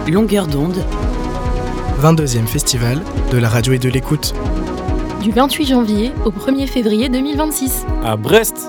Longueur d'onde, 22e festival de la radio et de l'écoute. Du 28 janvier au 1er février 2026. À Brest.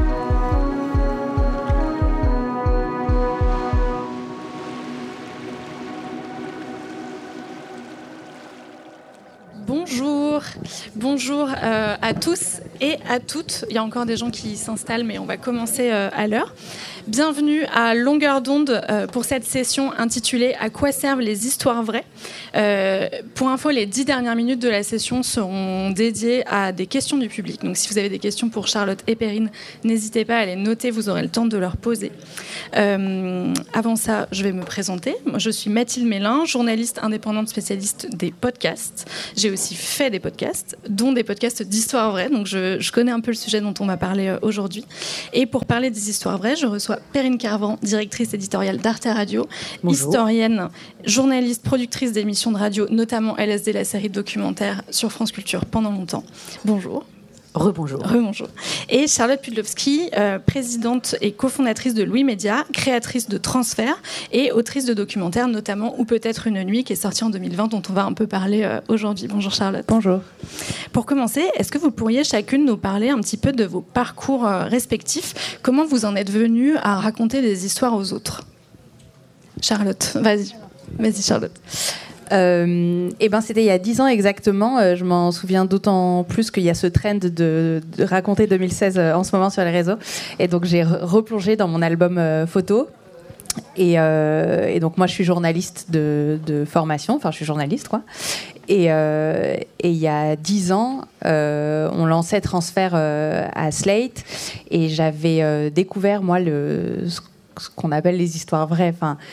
Bonjour à tous et à toutes. Il y a encore des gens qui s'installent, mais on va commencer à l'heure. Bienvenue à Longueur d'onde pour cette session intitulée « À quoi servent les histoires vraies ?» Pour info, les 10 dernières minutes de la session seront dédiées à des questions du public. Donc si vous avez des questions pour Charlotte et Perrine, n'hésitez pas à les noter, vous aurez le temps de leur poser. Avant ça, je vais me présenter. Moi, je suis Mathilde Mélin, journaliste indépendante spécialiste des podcasts. J'ai aussi fait des podcasts, dont des podcasts d'histoires vraies. Donc je connais un peu le sujet dont on va parler aujourd'hui. Et pour parler des histoires vraies, je reçois Perrine Carvan, directrice éditoriale d'Arte Radio, Bonjour. Historienne, journaliste, productrice d'émissions de radio, notamment LSD, la série de documentaires sur France Culture pendant longtemps. Bonjour. Rebonjour. Rebonjour. Et Charlotte Pudlowski, présidente et cofondatrice de Louis Média, créatrice de Transfert et autrice de documentaires, notamment Ou peut-être une nuit, qui est sortie en 2020, dont on va un peu parler aujourd'hui. Bonjour Charlotte. Bonjour. Pour commencer, est-ce que vous pourriez chacune nous parler un petit peu de vos parcours respectifs? Comment vous en êtes venue à raconter des histoires aux autres? Charlotte, vas-y. Vas-y Charlotte. C'était il y a 10 ans exactement. Je m'en souviens d'autant plus qu'il y a ce trend de raconter 2016 en ce moment sur les réseaux. Et donc j'ai replongé dans mon album photo. Et donc moi je suis journaliste de formation. Enfin je suis journaliste quoi. Et il y a 10 ans, on lançait Transfert à Slate. Et j'avais découvert moi ce qu'on appelle les histoires vraies,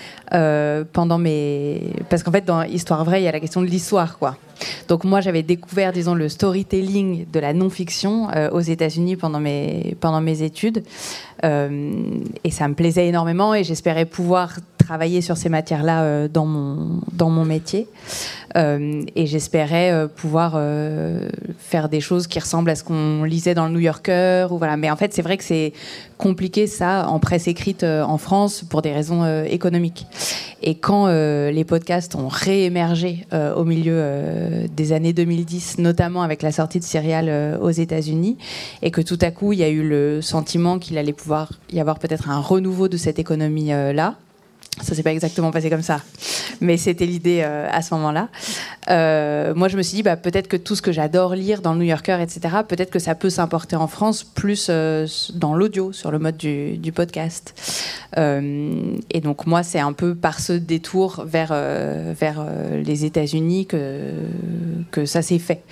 parce qu'en fait dans Histoire vraie il y a la question de l'histoire quoi. Donc moi j'avais découvert disons le storytelling de la non-fiction aux États-Unis pendant mes études et ça me plaisait énormément et j'espérais pouvoir travailler sur ces matières-là dans mon métier et j'espérais pouvoir faire des choses qui ressemblent à ce qu'on lisait dans le New Yorker ou voilà. Mais en fait c'est vrai que c'est compliqué ça en presse écrite en France pour des raisons économiques. Et quand les podcasts ont réémergé au milieu des années 2010, notamment avec la sortie de Serial aux États-Unis, et que tout à coup il y a eu le sentiment qu'il allait pouvoir y avoir peut-être un renouveau de cette économie-là. Ça s'est pas exactement passé comme ça, mais c'était l'idée à ce moment-là. Moi, je me suis dit, peut-être que tout ce que j'adore lire dans le New Yorker, etc., peut-être que ça peut s'importer en France plus dans l'audio, sur le mode du podcast. Et donc, moi, c'est un peu par ce détour vers les États-Unis que ça s'est fait.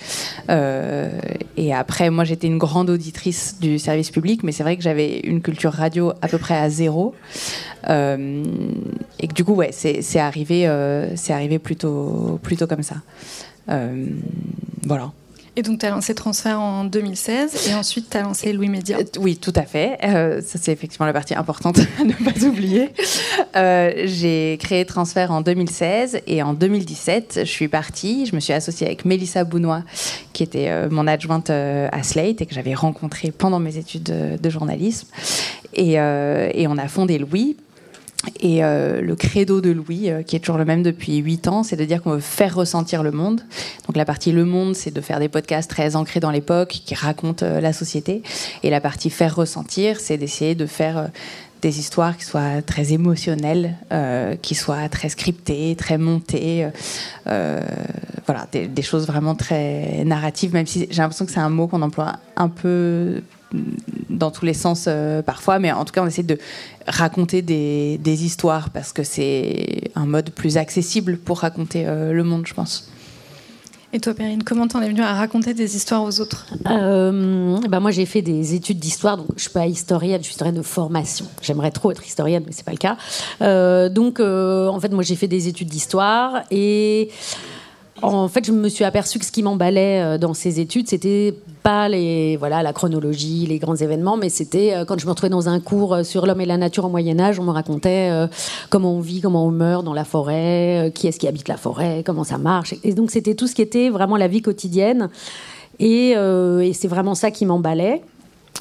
Et après, moi, j'étais une grande auditrice du service public, mais c'est vrai que j'avais une culture radio à peu près à zéro. Et que du coup, ouais, c'est arrivé plutôt comme ça. Voilà. Et donc, tu as lancé Transfert en 2016 et ensuite, tu as lancé Louis Média. Oui, tout à fait. Ça, c'est effectivement la partie importante à ne pas oublier. J'ai créé Transfert en 2016 et en 2017, je suis partie. Je me suis associée avec Mélissa Bounois, qui était mon adjointe à Slate et que j'avais rencontrée pendant mes études de journalisme. Et on a fondé Louis. Et le credo de Louis, qui est toujours le même depuis 8 ans, c'est de dire qu'on veut faire ressentir le monde. Donc la partie Le Monde, c'est de faire des podcasts très ancrés dans l'époque, qui racontent la société. Et la partie faire ressentir, c'est d'essayer de faire des histoires qui soient très émotionnelles, qui soient très scriptées, très montées. Voilà, des choses vraiment très narratives, même si j'ai l'impression que c'est un mot qu'on emploie un peu dans tous les sens parfois, mais en tout cas on essaie de raconter des histoires parce que c'est un mode plus accessible pour raconter le monde, je pense. Et toi Perrine, comment t'en es venue à raconter des histoires aux autres? Moi j'ai fait des études d'histoire, donc je suis pas historienne, je suis historienne de formation. J'aimerais trop être historienne, mais c'est pas le cas. En fait moi j'ai fait des études d'histoire et en fait, je me suis aperçue que ce qui m'emballait dans ces études, c'était pas la chronologie, les grands événements, mais c'était quand je me retrouvais dans un cours sur l'homme et la nature au Moyen-Âge, on me racontait comment on vit, comment on meurt dans la forêt, qui est-ce qui habite la forêt, comment ça marche. Et donc, c'était tout ce qui était vraiment la vie quotidienne. Et c'est vraiment ça qui m'emballait.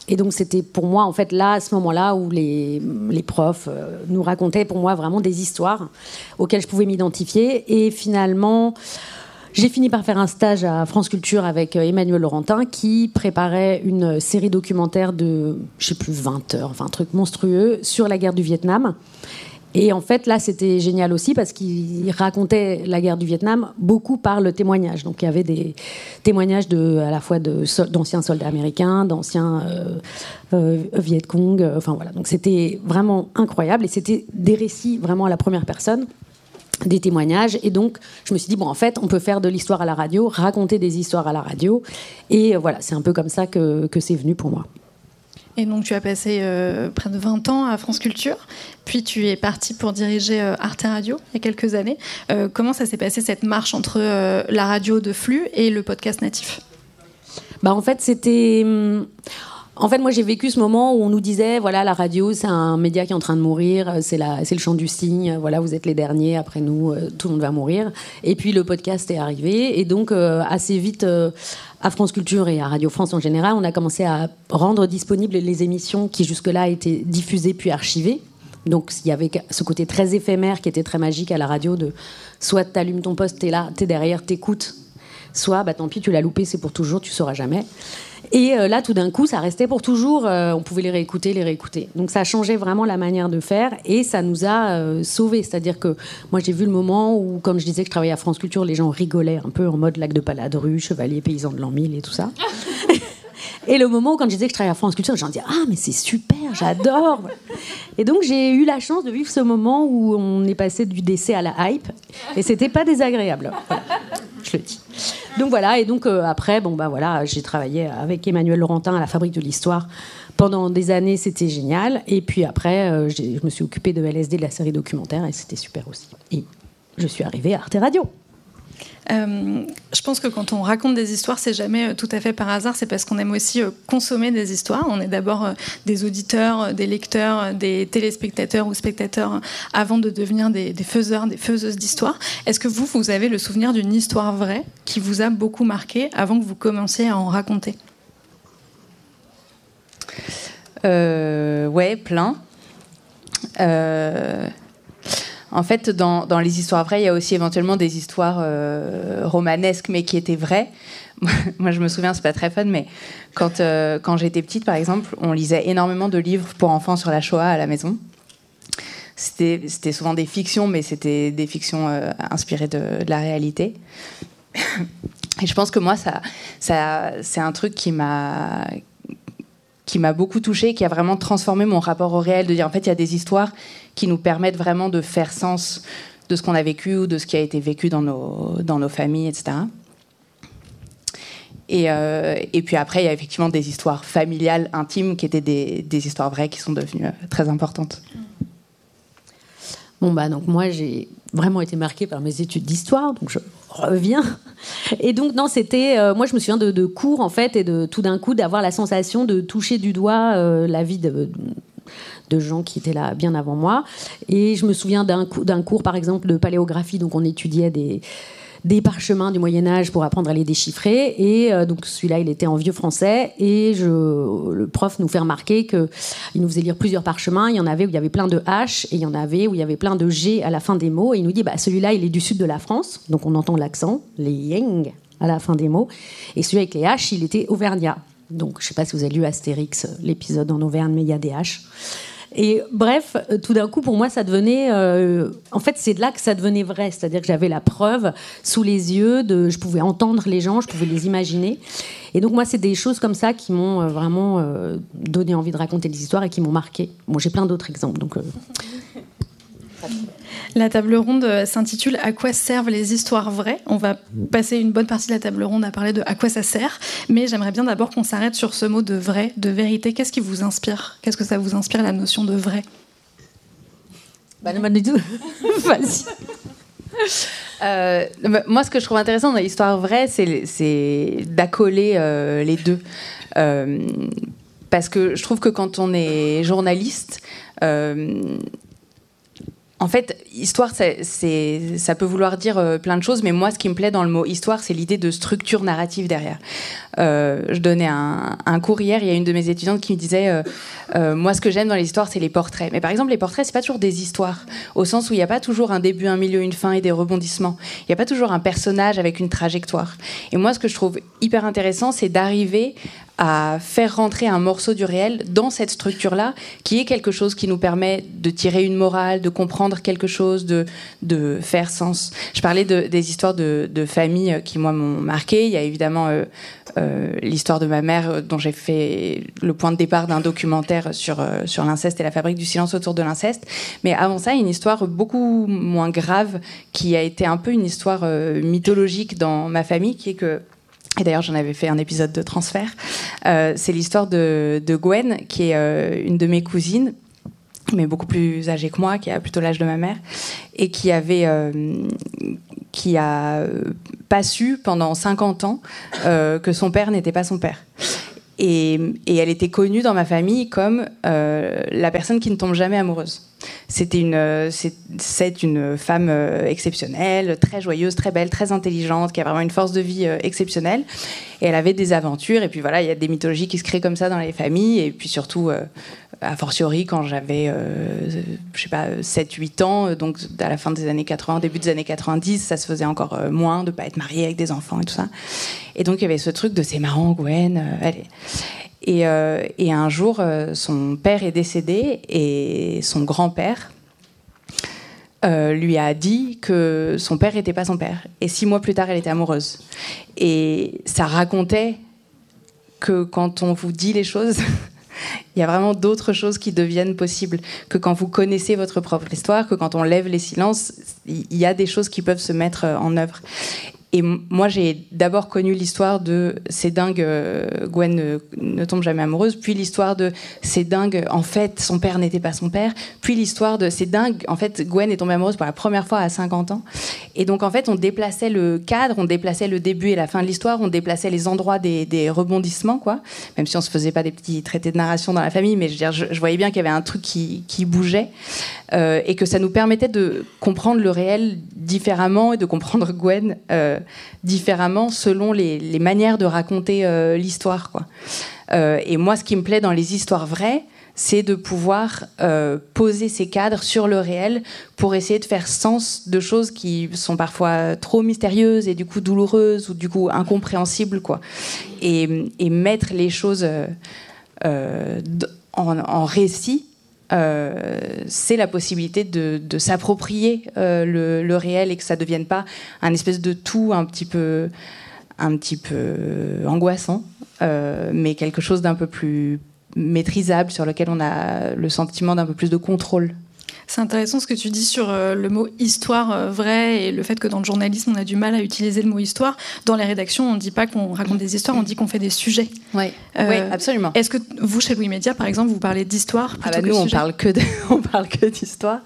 Et donc c'était pour moi en fait là à ce moment-là où les profs nous racontaient pour moi vraiment des histoires auxquelles je pouvais m'identifier. Et finalement j'ai fini par faire un stage à France Culture avec Emmanuel Laurentin qui préparait une série documentaire de je sais plus 20 heures, enfin un truc monstrueux sur la guerre du Vietnam. Et en fait, là, c'était génial aussi parce qu'il racontait la guerre du Vietnam beaucoup par le témoignage. Donc, il y avait des témoignages à la fois d'anciens soldats américains, d'anciens Viet Cong. Enfin, voilà. Donc, c'était vraiment incroyable. Et c'était des récits vraiment à la première personne, des témoignages. Et donc, je me suis dit, bon, en fait, on peut faire de l'histoire à la radio, raconter des histoires à la radio. Et voilà, c'est un peu comme ça que c'est venu pour moi. Et donc, tu as passé près de 20 ans à France Culture, puis tu es parti pour diriger Arte Radio il y a quelques années. Comment ça s'est passé, cette marche entre la radio de flux et le podcast natif ? En fait, c'était... En fait, moi, j'ai vécu ce moment où on nous disait, voilà, la radio, c'est un média qui est en train de mourir, c'est le chant du cygne, voilà, vous êtes les derniers, après nous, tout le monde va mourir. Et puis, le podcast est arrivé, et donc, assez vite... à France Culture et à Radio France en général, on a commencé à rendre disponibles les émissions qui jusque-là étaient diffusées puis archivées. Donc il y avait ce côté très éphémère qui était très magique à la radio de soit t'allumes ton poste, t'es là, t'es derrière, t'écoutes, soit tant pis, tu l'as loupé, c'est pour toujours, tu sauras jamais. Et là, tout d'un coup, ça restait pour toujours. On pouvait les réécouter. Donc ça a changé vraiment la manière de faire et ça nous a sauvés. C'est-à-dire que moi, j'ai vu le moment où, comme je disais que je travaillais à France Culture, les gens rigolaient un peu en mode lac de Paladru, chevalier paysan de l'an 1000 et tout ça. Et le moment où, quand je disais que je travaillais à France Culture, les gens disaient « Ah, mais c'est super, j'adore !» Et donc, j'ai eu la chance de vivre ce moment où on est passé du décès à la hype. Et c'était pas désagréable. Voilà. Je le dis. Donc voilà, et donc après, voilà, j'ai travaillé avec Emmanuel Laurentin à la Fabrique de l'Histoire pendant des années, c'était génial. Et puis après, je me suis occupée de LSD, de la série documentaire, et c'était super aussi. Et je suis arrivée à Arte Radio. Je pense que quand on raconte des histoires, c'est jamais tout à fait par hasard, c'est parce qu'on aime aussi consommer des histoires. On est d'abord des auditeurs, des lecteurs, des téléspectateurs ou spectateurs avant de devenir des faiseurs, des faiseuses d'histoires. Est-ce que vous avez le souvenir d'une histoire vraie qui vous a beaucoup marqué avant que vous commenciez à en raconter ? Ouais, plein. En fait, dans les histoires vraies, il y a aussi éventuellement des histoires romanesques, mais qui étaient vraies. Moi, je me souviens, c'est pas très fun, mais quand j'étais petite, par exemple, on lisait énormément de livres pour enfants sur la Shoah à la maison. C'était souvent des fictions, mais c'était des fictions inspirées de la réalité. Et je pense que moi, ça c'est un truc qui m'a beaucoup touchée, qui a vraiment transformé mon rapport au réel, de dire en fait il y a des histoires qui nous permettent vraiment de faire sens de ce qu'on a vécu ou de ce qui a été vécu dans nos familles, etc. Et puis après, il y a effectivement des histoires familiales, intimes, qui étaient des histoires vraies, qui sont devenues très importantes. Donc moi, j'ai vraiment été marquée par mes études d'histoire, donc je reviens. Et donc, non, c'était... moi, je me souviens de cours, en fait, et de tout d'un coup, d'avoir la sensation de toucher du doigt la vie de gens qui étaient là bien avant moi. Et je me souviens d'un cours, par exemple, de paléographie, donc on étudiait des parchemins du Moyen-Âge pour apprendre à les déchiffrer. Et donc celui-là, il était en vieux français. Et le prof nous fait remarquer qu'il nous faisait lire plusieurs parchemins. Il y en avait où il y avait plein de H et il y en avait où il y avait plein de G à la fin des mots. Et il nous dit, celui-là, il est du sud de la France. Donc on entend l'accent, les yang à la fin des mots. Et celui avec les H, il était auvergnat. Donc je ne sais pas si vous avez lu Astérix, l'épisode en Auvergne, mais il y a des H. Et bref, tout d'un coup, pour moi, ça devenait... en fait, c'est de là que ça devenait vrai. C'est-à-dire que j'avais la preuve sous les yeux. Je pouvais entendre les gens, je pouvais les imaginer. Et donc, moi, c'est des choses comme ça qui m'ont vraiment donné envie de raconter des histoires et qui m'ont marqué. Bon, j'ai plein d'autres exemples. Donc, La table ronde s'intitule « À quoi servent les histoires vraies ?» On va passer une bonne partie de la table ronde à parler de à quoi ça sert. Mais j'aimerais bien d'abord qu'on s'arrête sur ce mot de vrai, de vérité. Qu'est-ce qui vous inspire ? Qu'est-ce que ça vous inspire, la notion de vrai ? Non, du tout. Vas-y. Moi, ce que je trouve intéressant dans l'histoire vraie, c'est d'accoler les deux. Parce que je trouve que quand on est journaliste... en fait, histoire, ça peut vouloir dire plein de choses, mais moi, ce qui me plaît dans le mot histoire, c'est l'idée de structure narrative derrière. Je donnais un cours hier, il y a une de mes étudiantes qui me disait moi, ce que j'aime dans les histoires, c'est les portraits. Mais par exemple, les portraits, c'est pas toujours des histoires, au sens où il n'y a pas toujours un début, un milieu, une fin et des rebondissements. Il n'y a pas toujours un personnage avec une trajectoire. Et moi, ce que je trouve hyper intéressant, c'est d'arriver à faire rentrer un morceau du réel dans cette structure-là, qui est quelque chose qui nous permet de tirer une morale, de comprendre quelque chose, de faire sens. Je parlais des histoires de famille qui, moi, m'ont marqué. Il y a évidemment l'histoire de ma mère, dont j'ai fait le point de départ d'un documentaire sur l'inceste et la fabrique du silence autour de l'inceste. Mais avant ça, une histoire beaucoup moins grave, qui a été un peu une histoire mythologique dans ma famille, qui est que... Et d'ailleurs, j'en avais fait un épisode de Transfert. C'est l'histoire de Gwen, qui est une de mes cousines, mais beaucoup plus âgée que moi, qui a plutôt l'âge de ma mère, et qui a pas su pendant 50 ans que son père n'était pas son père. Et elle était connue dans ma famille comme la personne qui ne tombe jamais amoureuse. C'est une femme exceptionnelle, très joyeuse, très belle, très intelligente, qui a vraiment une force de vie exceptionnelle. Et elle avait des aventures. Et puis voilà, il y a des mythologies qui se créent comme ça dans les familles. Et puis surtout, a fortiori, quand j'avais, 7-8 ans, donc à la fin des années 80, début des années 90, ça se faisait encore moins de ne pas être mariée avec des enfants et tout ça. Et donc il y avait ce truc de c'est marrant, Gwen, allez. Et un jour, son père est décédé et son grand-père lui a dit que son père n'était pas son père. Et 6 mois plus tard, elle était amoureuse. Et ça racontait que quand on vous dit les choses, il y a vraiment d'autres choses qui deviennent possibles. Que quand vous connaissez votre propre histoire, que quand on lève les silences, il y a des choses qui peuvent se mettre en œuvre. Et moi, j'ai d'abord connu l'histoire de c'est dingue, Gwen ne tombe jamais amoureuse, puis l'histoire de c'est dingue, en fait, son père n'était pas son père, puis l'histoire de c'est dingue, en fait, Gwen est tombée amoureuse pour la première fois à 50 ans. Et donc, en fait, on déplaçait le cadre, on déplaçait le début et la fin de l'histoire, on déplaçait les endroits des rebondissements, quoi. Même si on se faisait pas des petits traités de narration dans la famille, mais je voyais bien qu'il y avait un truc qui bougeait, et que ça nous permettait de comprendre le réel différemment et de comprendre Gwen différemment selon les manières de raconter l'histoire, quoi. Et moi, ce qui me plaît dans les histoires vraies, c'est de pouvoir poser ces cadres sur le réel pour essayer de faire sens de choses qui sont parfois trop mystérieuses et du coup douloureuses ou du coup incompréhensibles, quoi. Et mettre les choses en récit. C'est la possibilité de s'approprier le réel et que ça ne devienne pas un espèce de tout un petit peu angoissant, mais quelque chose d'un peu plus maîtrisable sur lequel on a le sentiment d'un peu plus de contrôle. C'est intéressant ce que tu dis sur le mot histoire vraie et le fait que dans le journalisme, on a du mal à utiliser le mot histoire. Dans les rédactions, on ne dit pas qu'on raconte des histoires, on dit qu'on fait des sujets. Oui, absolument. Est-ce que vous, chez Louis Média, par exemple, vous parlez d'histoire plutôt que de nous, sujet ? on parle que d'histoire.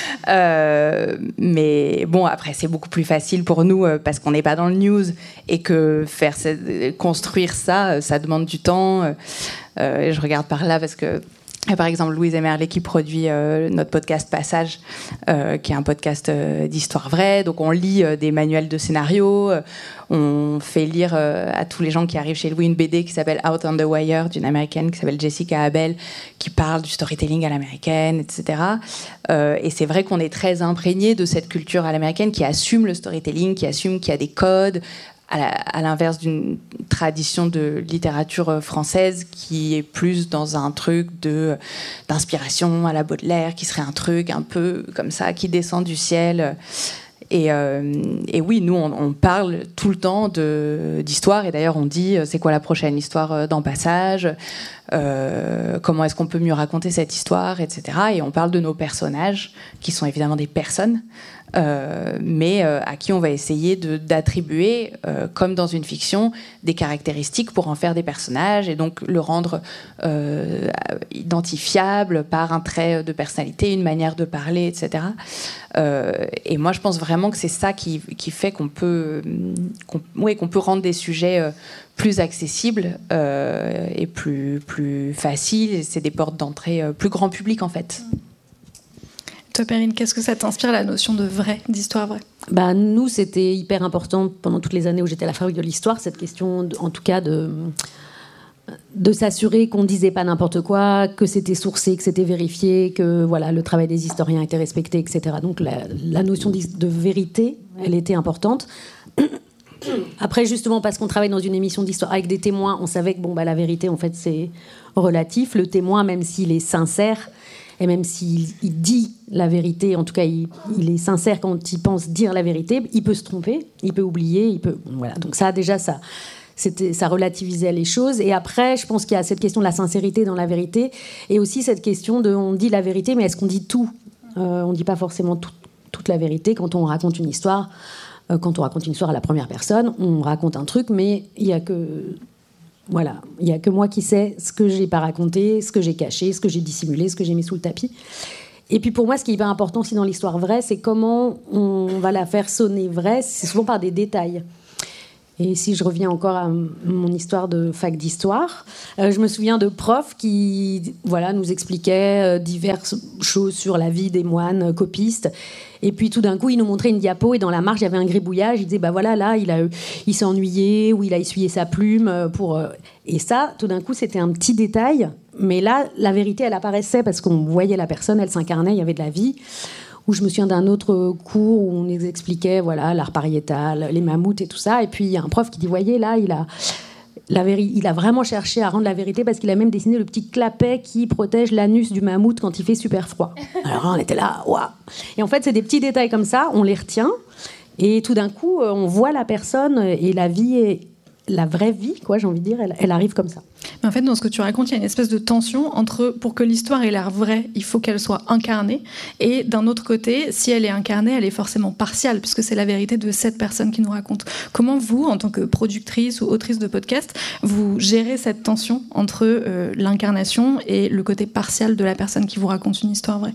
Mais bon, après, c'est beaucoup plus facile pour nous parce qu'on n'est pas dans le news et que construire ça, ça demande du temps. Et je regarde par là parce que par exemple, Louise Emerlet qui produit notre podcast Passage, qui est un podcast d'histoire vraie. Donc on lit des manuels de scénario, on fait lire à tous les gens qui arrivent chez Louis une BD qui s'appelle Out on the Wire, d'une américaine qui s'appelle Jessica Abel, qui parle du storytelling à l'américaine, etc. Et c'est vrai qu'on est très imprégné de cette culture à l'américaine qui assume le storytelling, qui assume qu'il y a des codes, à l'inverse d'une tradition de littérature française qui est plus dans un truc d'inspiration à la Baudelaire, qui serait un truc un peu comme ça, qui descend du ciel. Et oui, nous, on parle tout le temps d'histoire. Et d'ailleurs, on dit, c'est quoi la prochaine histoire dans Passage ? Comment est-ce qu'on peut mieux raconter cette histoire, etc. Et on parle de nos personnages, qui sont évidemment des personnes, mais à qui on va essayer d'attribuer, comme dans une fiction, des caractéristiques pour en faire des personnages et donc le rendre identifiable par un trait de personnalité, une manière de parler, etc. Et moi, je pense vraiment que c'est ça qui fait qu'on peut rendre des sujets plus accessibles et plus faciles. C'est des portes d'entrée plus grand public, en fait. Toi, Perrine, qu'est-ce que ça t'inspire, la notion de vrai, d'histoire vraie ? Nous, c'était hyper important pendant toutes les années où j'étais à la fabrique de l'histoire, cette question, en tout cas, de s'assurer qu'on ne disait pas n'importe quoi, que c'était sourcé, que c'était vérifié, que voilà, le travail des historiens était respecté, etc. Donc la notion de vérité, elle était importante. Après, justement, parce qu'on travaille dans une émission d'histoire avec des témoins, on savait que la vérité, en fait, c'est relatif. Le témoin, même s'il est sincère, et même s'il dit la vérité, en tout cas, il est sincère quand il pense dire la vérité, il peut se tromper, il peut oublier, voilà. Donc ça, déjà, ça relativisait les choses. Et après, je pense qu'il y a cette question de la sincérité dans la vérité, et aussi cette question de, on dit la vérité, mais est-ce qu'on dit tout ? On ne dit pas forcément toute la vérité quand on raconte une histoire. Quand on raconte une histoire à la première personne, on raconte un truc, mais il y a que moi qui sais ce que j'ai pas raconté, ce que j'ai caché, ce que j'ai dissimulé, ce que j'ai mis sous le tapis. Et puis pour moi, ce qui est hyper important aussi dans l'histoire vraie, c'est comment on va la faire sonner vraie. C'est souvent par des détails. Et si je reviens encore à mon histoire de fac d'histoire, je me souviens de profs qui nous expliquaient diverses choses sur la vie des moines copistes. Et puis tout d'un coup, il nous montrait une diapo et dans la marge, il y avait un gribouillage. Il disait, là, il s'est ennuyé ou il a essuyé sa plume. Et ça, tout d'un coup, c'était un petit détail. Mais là, la vérité, elle apparaissait parce qu'on voyait la personne, elle s'incarnait, il y avait de la vie. Ou je me souviens d'un autre cours où on nous expliquait l'art pariétal, les mammouths et tout ça. Et puis il y a un prof qui dit, voyez, là, il a vraiment cherché à rendre la vérité parce qu'il a même dessiné le petit clapet qui protège l'anus du mammouth quand il fait super froid. Alors on était là, waouh. Et en fait, c'est des petits détails comme ça, on les retient. Et tout d'un coup, on voit la personne et la vie la vraie vie, j'ai envie de dire, elle arrive comme ça. Mais en fait, dans ce que tu racontes, il y a une espèce de tension entre, pour que l'histoire ait l'air vraie, il faut qu'elle soit incarnée, et d'un autre côté, si elle est incarnée, elle est forcément partiale, puisque c'est la vérité de cette personne qui nous raconte. Comment vous, en tant que productrice ou autrice de podcast, vous gérez cette tension entre l'incarnation et le côté partial de la personne qui vous raconte une histoire vraie ?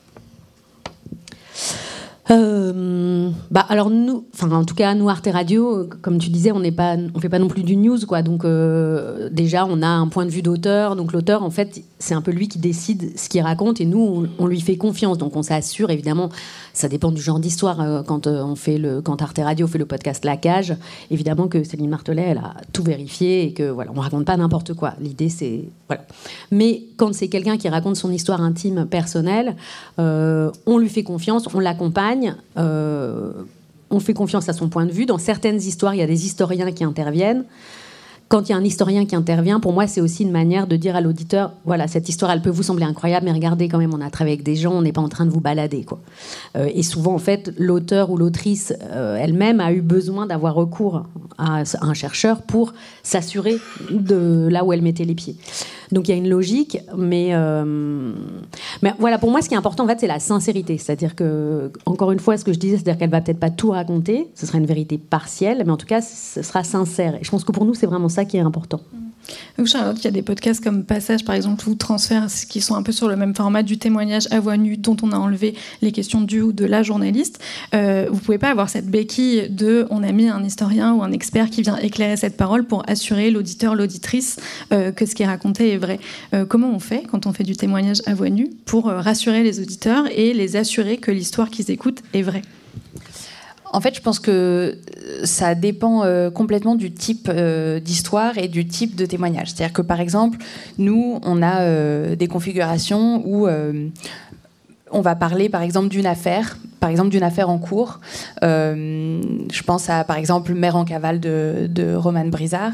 Alors nous, en tout cas nous Arte Radio, comme tu disais, on fait pas non plus du news, donc déjà on a un point de vue d'auteur, donc l'auteur en fait c'est un peu lui qui décide ce qu'il raconte et nous on lui fait confiance, donc on s'assure évidemment, ça dépend du genre d'histoire. Quand Arte Radio fait le podcast La Cage, évidemment que Céline Martelet elle a tout vérifié et que on raconte pas n'importe quoi. L'idée c'est mais quand c'est quelqu'un qui raconte son histoire intime personnelle, on lui fait confiance, on l'accompagne. On fait confiance à son point de vue. Dans certaines histoires, il y a des historiens qui interviennent. Quand il y a un historien qui intervient, pour moi, c'est aussi une manière de dire à l'auditeur, cette histoire, elle peut vous sembler incroyable, mais regardez quand même, on a travaillé avec des gens, on n'est pas en train de vous balader, et souvent, en fait, l'auteur ou l'autrice elle-même a eu besoin d'avoir recours à un chercheur pour s'assurer de là où elle mettait les pieds. Donc il y a une logique, mais pour moi, ce qui est important, en fait, c'est la sincérité. C'est-à-dire que, encore une fois, ce que je disais, c'est-à-dire qu'elle va peut-être pas tout raconter, ce sera une vérité partielle, mais en tout cas, ce sera sincère. Et je pense que pour nous, c'est vraiment ça qui est important. Donc, Charlotte, il y a des podcasts comme Passage, par exemple, ou Transfert, qui sont un peu sur le même format du témoignage à voix nue, dont on a enlevé les questions du ou de la journaliste. Vous pouvez pas avoir cette béquille de on a mis un historien ou un expert qui vient éclairer cette parole pour assurer l'auditeur, l'auditrice que ce qui est raconté est vrai. Comment on fait quand on fait du témoignage à voix nue pour rassurer les auditeurs et les assurer que l'histoire qu'ils écoutent est vraie ? En fait, je pense que ça dépend complètement du type d'histoire et du type de témoignage. C'est-à-dire que, par exemple, nous, on a des configurations où on va parler, par exemple, d'une affaire en cours. Je pense à, par exemple, Mère en cavale de Romane Brizard,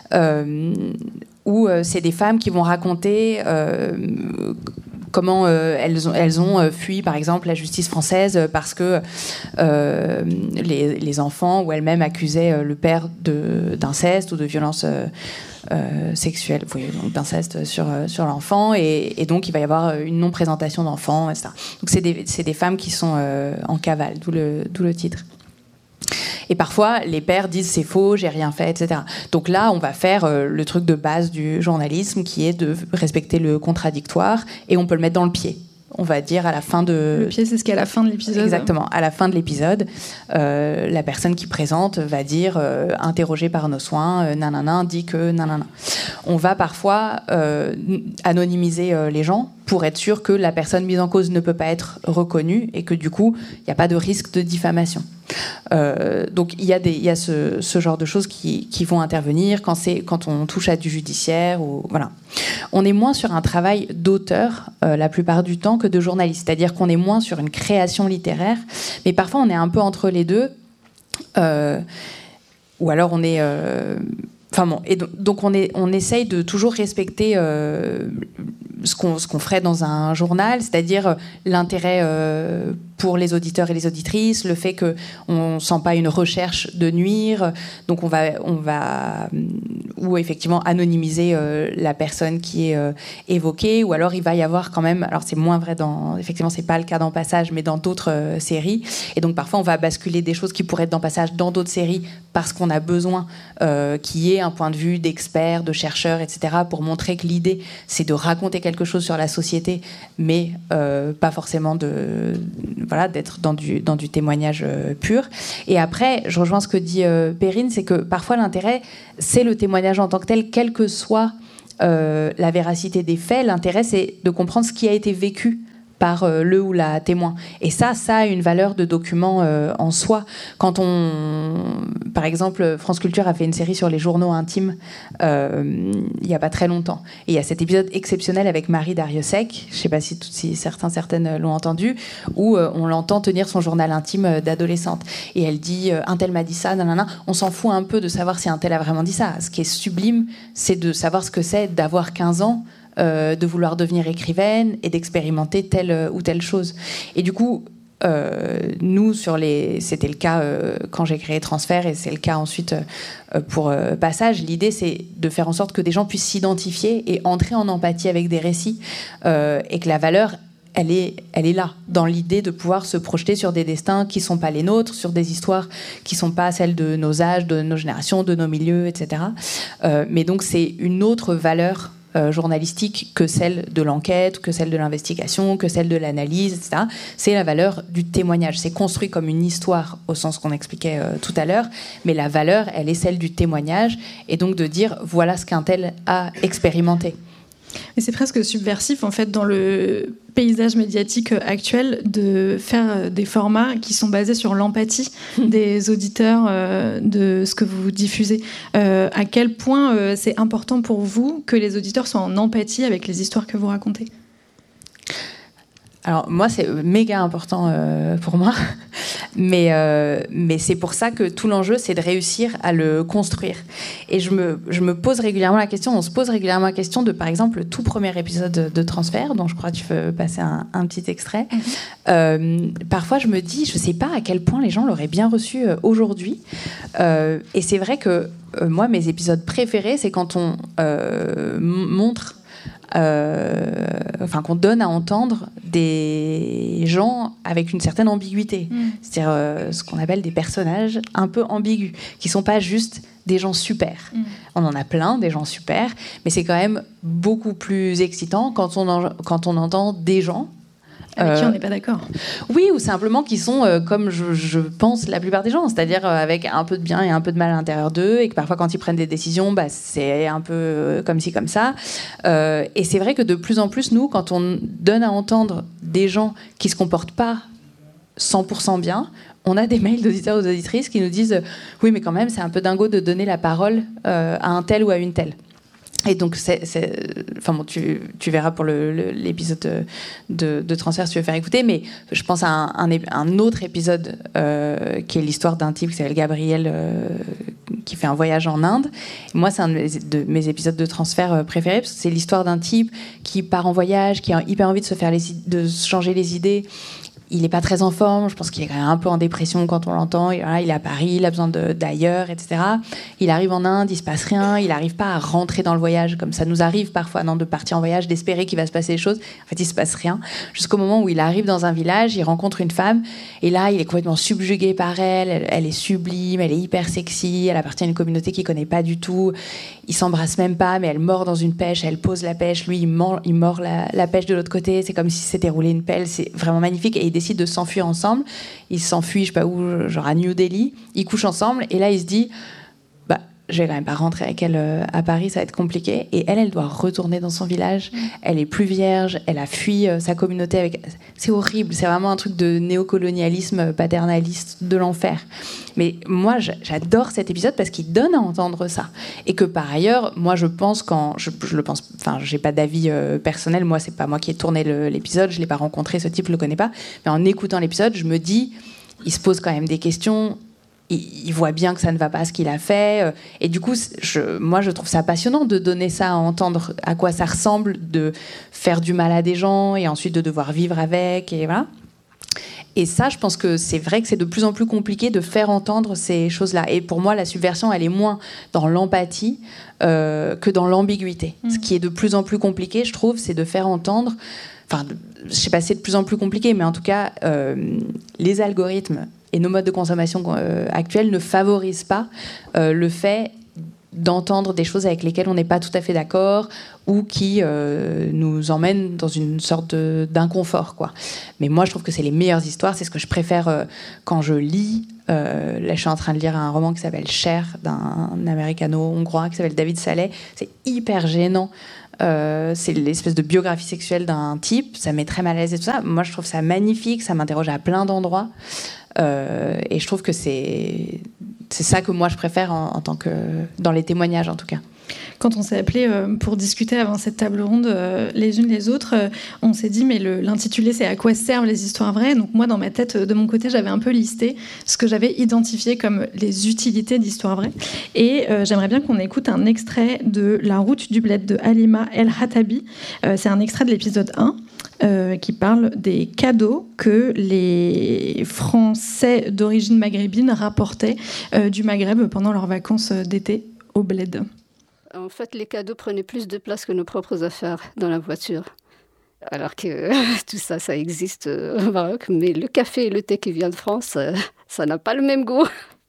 où c'est des femmes qui vont raconter comment elles ont fui, par exemple, la justice française parce que les enfants ou elles-mêmes accusaient le père d'inceste ou de violence sexuelle, donc d'inceste sur l'enfant, et donc il va y avoir une non-présentation d'enfants, etc. Donc c'est des femmes qui sont en cavale, d'où le titre. Et parfois, les pères disent c'est faux, j'ai rien fait, etc. Donc là, on va faire le truc de base du journalisme qui est de respecter le contradictoire, et on peut le mettre dans le pied. On va dire à la fin de... Le pied, c'est ce qui est à la fin de l'épisode. Exactement. À la fin de l'épisode, la personne qui présente va dire interrogé par nos soins, nanana, dit que nanana. On va parfois anonymiser les gens pour être sûr que la personne mise en cause ne peut pas être reconnue et que du coup, il n'y a pas de risque de diffamation. Donc il y a ce genre de choses qui vont intervenir quand on touche à du judiciaire. Voilà. On est moins sur un travail d'auteur la plupart du temps que de journaliste, c'est-à-dire qu'on est moins sur une création littéraire, mais parfois on est un peu entre les deux, ou alors on est... Enfin bon, et donc on essaye de toujours respecter ce qu'on ferait dans un journal, c'est-à-dire l'intérêt pour les auditeurs et les auditrices, le fait qu'on ne sent pas une recherche de nuire, donc on va ou effectivement anonymiser la personne qui est évoquée, ou alors il va y avoir quand même, alors c'est moins vrai effectivement c'est pas le cas dans Passage, mais dans d'autres séries, et donc parfois on va basculer des choses qui pourraient être dans Passage dans d'autres séries parce qu'on a besoin qu'il y ait un point de vue d'experts, de chercheurs, etc., pour montrer que l'idée c'est de raconter quelque chose sur la société, mais pas forcément d'être dans du témoignage pur. Et après, je rejoins ce que dit Perrine, c'est que parfois l'intérêt, c'est le témoignage en tant que tel, quelle que soit la véracité des faits. L'intérêt, c'est de comprendre ce qui a été vécu par le ou la témoin. Et ça a une valeur de document en soi. Quand par exemple, France Culture a fait une série sur les journaux intimes il n'y a pas très longtemps. Et il y a cet épisode exceptionnel avec Marie Darrieussecq, je ne sais pas si certaines l'ont entendu, où on l'entend tenir son journal intime d'adolescente. Et elle dit « un tel m'a dit ça, nanana ». On s'en fout un peu de savoir si un tel a vraiment dit ça. Ce qui est sublime, c'est de savoir ce que c'est d'avoir 15 ans, de vouloir devenir écrivaine et d'expérimenter telle ou telle chose. Et du coup, nous, c'était le cas quand j'ai créé Transfert, et c'est le cas ensuite pour Passage. L'idée, c'est de faire en sorte que des gens puissent s'identifier et entrer en empathie avec des récits, et que la valeur, elle est là, dans l'idée de pouvoir se projeter sur des destins qui ne sont pas les nôtres, sur des histoires qui ne sont pas celles de nos âges, de nos générations, de nos milieux, etc. Mais donc, c'est une autre valeur journalistique que celle de l'enquête, que celle de l'investigation, que celle de l'analyse, etc. C'est la valeur du témoignage. C'est construit comme une histoire au sens qu'on expliquait tout à l'heure, mais la valeur, elle est celle du témoignage, et donc de dire voilà ce qu'un tel a expérimenté. Mais c'est presque subversif en fait dans le paysage médiatique actuel de faire des formats qui sont basés sur l'empathie des auditeurs de ce que vous diffusez. À quel point c'est important pour vous que les auditeurs soient en empathie avec les histoires que vous racontez ? Alors moi, c'est méga important pour moi, mais c'est pour ça que tout l'enjeu, c'est de réussir à le construire. Et je me pose régulièrement la question, on se pose régulièrement la question de, par exemple, le tout premier épisode de Transfert, dont je crois que tu veux passer un petit extrait. Parfois, je me dis, je ne sais pas à quel point les gens l'auraient bien reçu aujourd'hui. Et c'est vrai que moi, mes épisodes préférés, c'est quand on montre... qu'on donne à entendre des gens avec une certaine ambiguïté. C'est-à-dire ce qu'on appelle des personnages un peu ambigus, qui ne sont pas juste des gens super. On en a plein, des gens super, mais c'est quand même beaucoup plus excitant quand on entend des gens avec qui on n'est pas d'accord. Oui, ou simplement qui sont comme je pense la plupart des gens, c'est-à-dire avec un peu de bien et un peu de mal à l'intérieur d'eux, et que parfois quand ils prennent des décisions, c'est un peu comme ci, comme ça. Et c'est vrai que de plus en plus, nous, quand on donne à entendre des gens qui ne se comportent pas 100% bien, on a des mails d'auditeurs ou d'auditrices qui nous disent « Oui, mais quand même, c'est un peu dingo de donner la parole à un tel ou à une telle ». Et donc, tu verras pour l'épisode de Transfert si tu veux faire écouter, mais je pense à un autre épisode qui est l'histoire d'un type qui s'appelle Gabriel, qui fait un voyage en Inde. Et moi, c'est un de mes épisodes de Transfert préférés, parce que c'est l'histoire d'un type qui part en voyage, qui a hyper envie de se changer les idées. Il n'est pas très en forme, je pense qu'il est quand même un peu en dépression quand on l'entend. Il est à Paris, il a besoin d'ailleurs, etc. Il arrive en Inde, il ne se passe rien, il n'arrive pas à rentrer dans le voyage, comme ça nous arrive parfois de partir en voyage, d'espérer qu'il va se passer des choses. En fait, il ne se passe rien. Jusqu'au moment où il arrive dans un village, il rencontre une femme, et là, il est complètement subjugué par elle. Elle est sublime, elle est hyper sexy, elle appartient à une communauté qu'il ne connaît pas du tout. Ils s'embrassent même pas, mais elle mord dans une pêche, elle pose la pêche, lui, il mord la pêche de l'autre côté. C'est comme si s'était roulé une pelle. C'est vraiment magnifique. Et ils décident de s'enfuir ensemble. Ils s'enfuient, je sais pas où, genre à New Delhi. Ils couchent ensemble et là, il se dit je vais quand même pas rentrer avec elle à Paris, ça va être compliqué. Et elle doit retourner dans son village. Elle est plus vierge, elle a fui sa communauté avec. C'est horrible, c'est vraiment un truc de néocolonialisme paternaliste de l'enfer. Mais moi, j'adore cet épisode parce qu'il donne à entendre ça. Et que par ailleurs, moi, je pense je le pense. Enfin, j'ai pas d'avis personnel. Moi, c'est pas moi qui ai tourné l'épisode. Je l'ai pas rencontré, ce type, je le connais pas. Mais en écoutant l'épisode, je me dis, il se pose quand même des questions. Il voit bien que ça ne va pas ce qu'il a fait. Et du coup, moi, je trouve ça passionnant de donner ça à entendre, à quoi ça ressemble, de faire du mal à des gens et ensuite de devoir vivre avec. Et voilà. Et ça, je pense que c'est vrai que c'est de plus en plus compliqué de faire entendre ces choses-là. Et pour moi, la subversion, elle est moins dans l'empathie que dans l'ambiguïté. Ce qui est de plus en plus compliqué, je trouve, c'est de faire entendre... Enfin, je sais pas si c'est de plus en plus compliqué, mais en tout cas, les algorithmes et nos modes de consommation actuels ne favorisent pas le fait d'entendre des choses avec lesquelles on n'est pas tout à fait d'accord ou qui nous emmènent dans une sorte d'inconfort, quoi. Mais moi, je trouve que c'est les meilleures histoires. C'est ce que je préfère quand je lis. Là, je suis en train de lire un roman qui s'appelle Cher, d'un américano-hongrois qui s'appelle David Saleh. C'est hyper gênant. C'est l'espèce de biographie sexuelle d'un type. Ça met très mal à l'aise et tout ça. Moi, je trouve ça magnifique. Ça m'interroge à plein d'endroits. Et je trouve que c'est ça que moi je préfère en tant que dans les témoignages en tout cas. Quand on s'est appelés pour discuter avant cette table ronde les unes les autres, on s'est dit mais l'intitulé c'est à quoi servent les histoires vraies. Donc moi dans ma tête de mon côté j'avais un peu listé ce que j'avais identifié comme les utilités d'histoires vraies et j'aimerais bien qu'on écoute un extrait de La route du bled de Halima El Hatabi. C'est un extrait de l'épisode 1 qui parle des cadeaux que les Français d'origine maghrébine rapportaient du Maghreb pendant leurs vacances d'été au bled. En fait, les cadeaux prenaient plus de place que nos propres affaires dans la voiture. Alors que tout ça, ça existe au Maroc. Mais le café et le thé qui vient de France, ça n'a pas le même goût.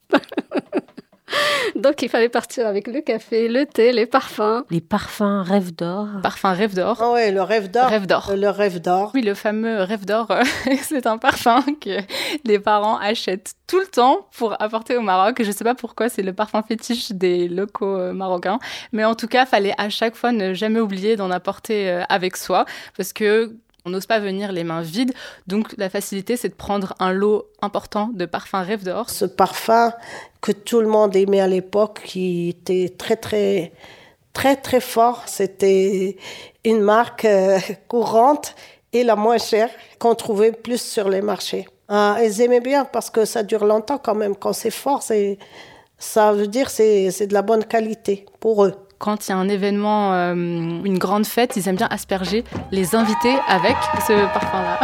Donc il fallait partir avec le café, le thé, les parfums. Les parfums Rêve d'or. Parfum Rêve d'or. Ah ouais, le Rêve d'or. Rêve d'or. Le Rêve d'or. Oui, le fameux Rêve d'or, c'est un parfum que les parents achètent tout le temps pour apporter au Maroc. Je ne sais pas pourquoi, c'est le parfum fétiche des locaux marocains. Mais en tout cas, il fallait à chaque fois ne jamais oublier d'en apporter avec soi parce que on n'ose pas venir les mains vides, donc la facilité, c'est de prendre un lot important de parfums Rêve d'or. Ce parfum que tout le monde aimait à l'époque, qui était très, très, très, très fort, c'était une marque courante et la moins chère qu'on trouvait plus sur les marchés. Ils aimaient bien parce que ça dure longtemps quand même. Quand c'est fort, ça veut dire que c'est de la bonne qualité pour eux. Quand il y a un événement, une grande fête, ils aiment bien asperger les invités avec ce parfum-là.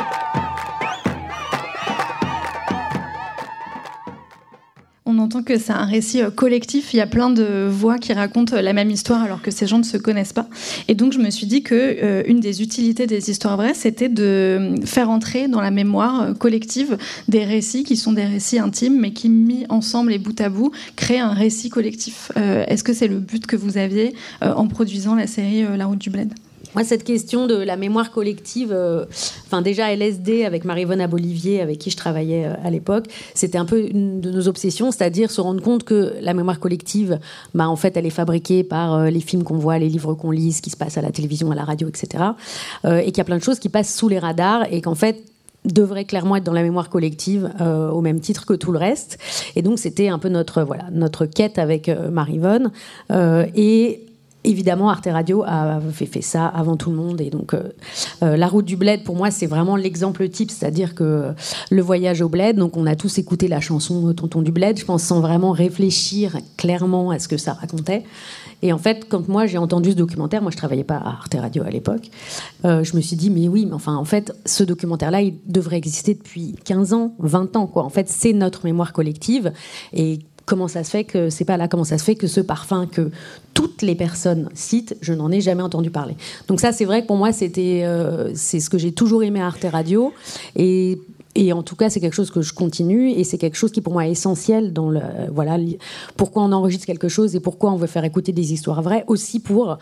On entend que c'est un récit collectif, il y a plein de voix qui racontent la même histoire alors que ces gens ne se connaissent pas. Et donc je me suis dit que une des utilités des histoires vraies, c'était de faire entrer dans la mémoire collective des récits qui sont des récits intimes, mais qui, mis ensemble et bout à bout, créent un récit collectif. Est-ce que c'est le but que vous aviez en produisant la série La route du bled ? Moi, cette question de la mémoire collective, déjà LSD avec Marie-Vonne Abolivier, avec qui je travaillais à l'époque, c'était un peu une de nos obsessions, c'est-à-dire se rendre compte que la mémoire collective, en fait, elle est fabriquée par les films qu'on voit, les livres qu'on lit, ce qui se passe à la télévision, à la radio, etc. Et qu'il y a plein de choses qui passent sous les radars et qu'en fait, devrait clairement être dans la mémoire collective au même titre que tout le reste. Et donc, c'était un peu notre quête avec Marie-Vonne. Et évidemment, Arte Radio a fait ça avant tout le monde. Et donc, La route du bled, pour moi, c'est vraiment l'exemple type. C'est-à-dire que le voyage au bled, donc on a tous écouté la chanson Tonton du bled, je pense, sans vraiment réfléchir clairement à ce que ça racontait. Et en fait, quand moi, j'ai entendu ce documentaire, moi, je ne travaillais pas à Arte Radio à l'époque, je me suis dit, mais en fait, ce documentaire-là, il devrait exister depuis 15 ans, 20 ans, quoi. En fait, c'est notre mémoire collective. Et comment ça se fait que c'est pas là ? Comment ça se fait que ce parfum que toutes les personnes citent, je n'en ai jamais entendu parler. Donc ça, c'est vrai que pour moi, c'est ce que j'ai toujours aimé à Arte Radio. Et Et en tout cas, c'est quelque chose que je continue et c'est quelque chose qui pour moi est essentiel dans pourquoi on enregistre quelque chose et pourquoi on veut faire écouter des histoires vraies, aussi pour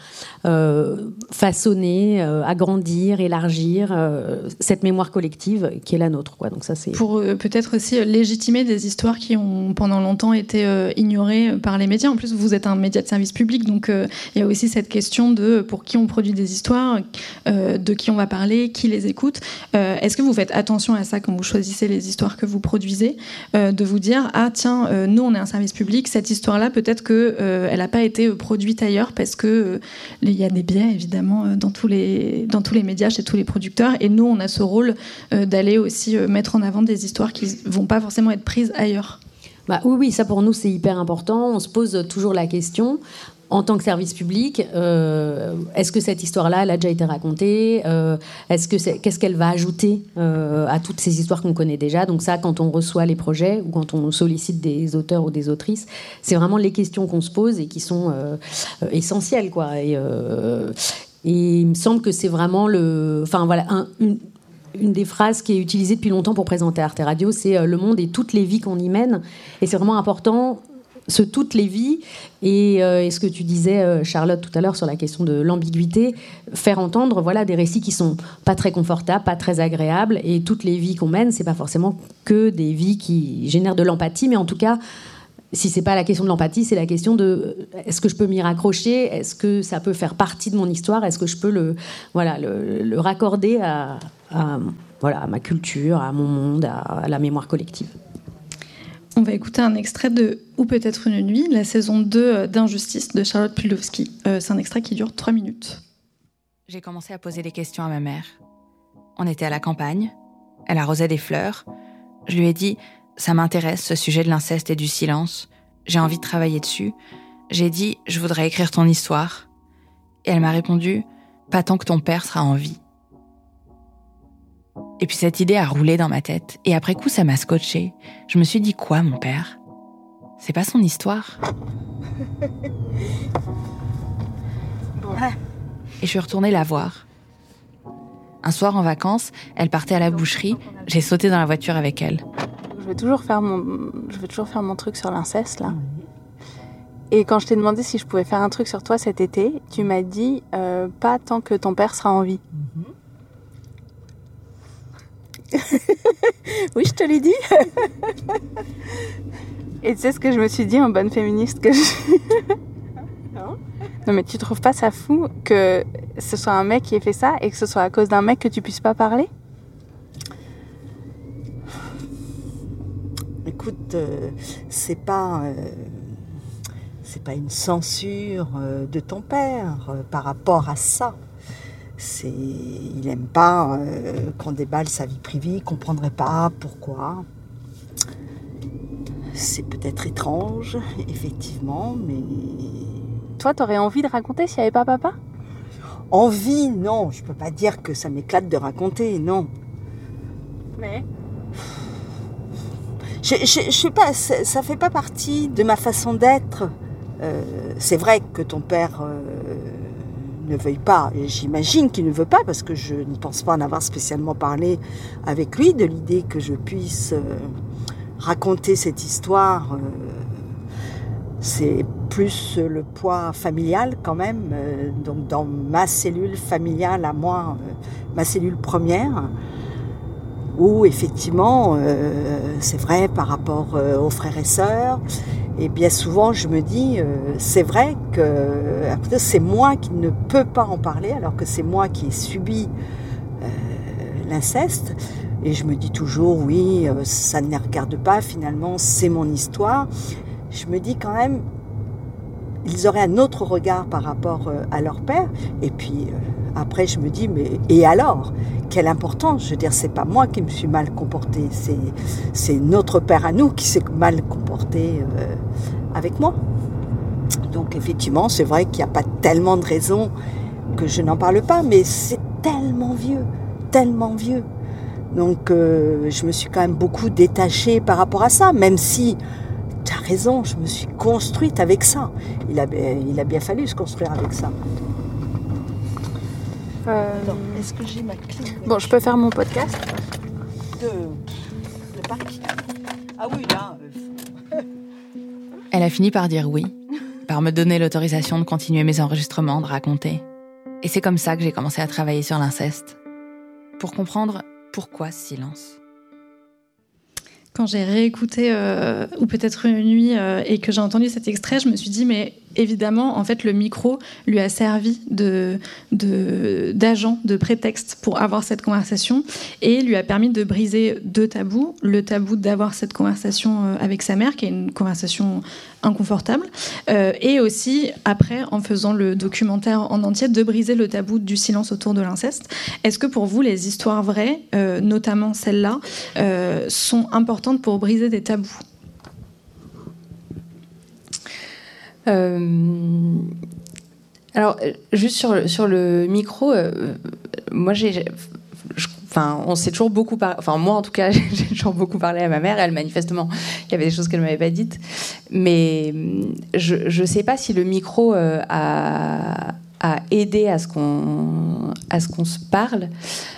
façonner, agrandir, élargir cette mémoire collective qui est la nôtre, quoi. Donc ça, c'est pour peut-être aussi légitimer des histoires qui ont pendant longtemps été ignorées par les médias. En plus, vous êtes un média de service public, donc il y a aussi cette question de pour qui on produit des histoires, de qui on va parler, qui les écoute. Est-ce que vous faites attention à ça quand vous choisissez les histoires que vous produisez, de vous dire nous on est un service public, cette histoire-là peut-être qu'elle n'a pas été produite ailleurs parce que il y a des biais évidemment dans tous les médias, chez tous les producteurs, et nous on a ce rôle d'aller aussi mettre en avant des histoires qui vont pas forcément être prises ailleurs. Oui, ça pour nous c'est hyper important. On se pose toujours la question. En tant que service public, est-ce que cette histoire-là, elle a déjà été racontée ? Qu'est-ce qu'elle va ajouter à toutes ces histoires qu'on connaît déjà ? Donc ça, quand on reçoit les projets ou quand on sollicite des auteurs ou des autrices, c'est vraiment les questions qu'on se pose et qui sont essentielles, quoi. Et il me semble que c'est vraiment une des phrases qui est utilisée depuis longtemps pour présenter Arte Radio, c'est le monde et toutes les vies qu'on y mène. Et c'est vraiment important, toutes les vies, et ce que tu disais, Charlotte, tout à l'heure sur la question de l'ambiguïté, faire entendre des récits qui sont pas très confortables, pas très agréables, et toutes les vies qu'on mène, c'est pas forcément que des vies qui génèrent de l'empathie, mais en tout cas, si c'est pas la question de l'empathie, c'est la question de est-ce que je peux m'y raccrocher, est-ce que ça peut faire partie de mon histoire, est-ce que je peux le raccorder à ma culture, à mon monde, à la mémoire collective. On va écouter un extrait de Ou peut-être une nuit, la saison 2 d'Injustice de Charlotte Pudlowski. C'est un extrait qui dure 3 minutes. J'ai commencé à poser des questions à ma mère. On était à la campagne, elle arrosait des fleurs. Je lui ai dit « Ça m'intéresse, ce sujet de l'inceste et du silence. J'ai envie de travailler dessus. » J'ai dit « Je voudrais écrire ton histoire. » Et elle m'a répondu « Pas tant que ton père sera en vie. » Et puis cette idée a roulé dans ma tête. Et après coup, ça m'a scotché. Je me suis dit, quoi, mon père ? C'est pas son histoire. Et je suis retournée la voir. Un soir en vacances, elle partait à la boucherie. J'ai sauté dans la voiture avec elle. Je vais toujours faire mon truc sur l'inceste, là. Et quand je t'ai demandé si je pouvais faire un truc sur toi cet été, tu m'as dit, pas tant que ton père sera en vie. Oui, je te l'ai dit. Et tu sais ce que je me suis dit en bonne féministe que je suis ? Non, mais tu trouves pas ça fou que ce soit un mec qui ait fait ça et que ce soit à cause d'un mec que tu puisses pas parler ? Écoute, c'est pas une censure de ton père par rapport à ça. Il n'aime pas qu'on déballe sa vie privée, il ne comprendrait pas pourquoi. C'est peut-être étrange, effectivement, mais... Toi, t'aurais envie de raconter s'il n'y avait pas papa ? Envie, non. Je ne peux pas dire que ça m'éclate de raconter, non. Mais... Je sais pas, ça ne fait pas partie de ma façon d'être. C'est vrai que ton père... ne veuille pas, et j'imagine qu'il ne veut pas parce que je ne pense pas en avoir spécialement parlé avec lui, de l'idée que je puisse raconter cette histoire. C'est plus le poids familial quand même, donc dans ma cellule familiale à moi, ma cellule première, où effectivement, c'est vrai par rapport aux frères et sœurs. Et bien souvent, je me dis, c'est vrai que c'est moi qui ne peux pas en parler, alors que c'est moi qui ai subi l'inceste. Et je me dis toujours, oui, ça ne les regarde pas, finalement, c'est mon histoire. Je me dis quand même, ils auraient un autre regard par rapport à leur père. Et puis après, je me dis, mais et alors ? Quelle importance ? Je veux dire, c'est pas moi qui me suis mal comportée, c'est notre père à nous qui s'est mal comporté avec moi. Donc effectivement, c'est vrai qu'il n'y a pas tellement de raisons que je n'en parle pas, mais c'est tellement vieux. Donc je me suis quand même beaucoup détachée par rapport à ça, même si tu as raison, je me suis construite avec ça. Il a bien fallu se construire avec ça. Attends, est-ce que j'ai ma clé ? Bon, je peux faire mon podcast ? parti. Ah oui, là... Elle a fini par dire oui, par me donner l'autorisation de continuer mes enregistrements, de raconter. Et c'est comme ça que j'ai commencé à travailler sur l'inceste. Pour comprendre pourquoi ce silence. Quand j'ai réécouté, ou peut-être une nuit, et que j'ai entendu cet extrait, je me suis dit, mais évidemment, en fait, le micro lui a servi d'agent, de prétexte pour avoir cette conversation, et lui a permis de briser 2 tabous. Le tabou d'avoir cette conversation avec sa mère, qui est une conversation inconfortable, et aussi, après, en faisant le documentaire en entier, de briser le tabou du silence autour de l'inceste. Est-ce que pour vous, les histoires vraies, notamment celles-là, sont importantes pour briser des tabous? Alors, juste sur le micro, moi, on s'est toujours beaucoup parlé. Enfin, moi, en tout cas, j'ai toujours beaucoup parlé à ma mère. Elle, manifestement, il y avait des choses qu'elle ne m'avait pas dites. Mais je ne sais pas si le micro a aidé à ce qu'on se parle.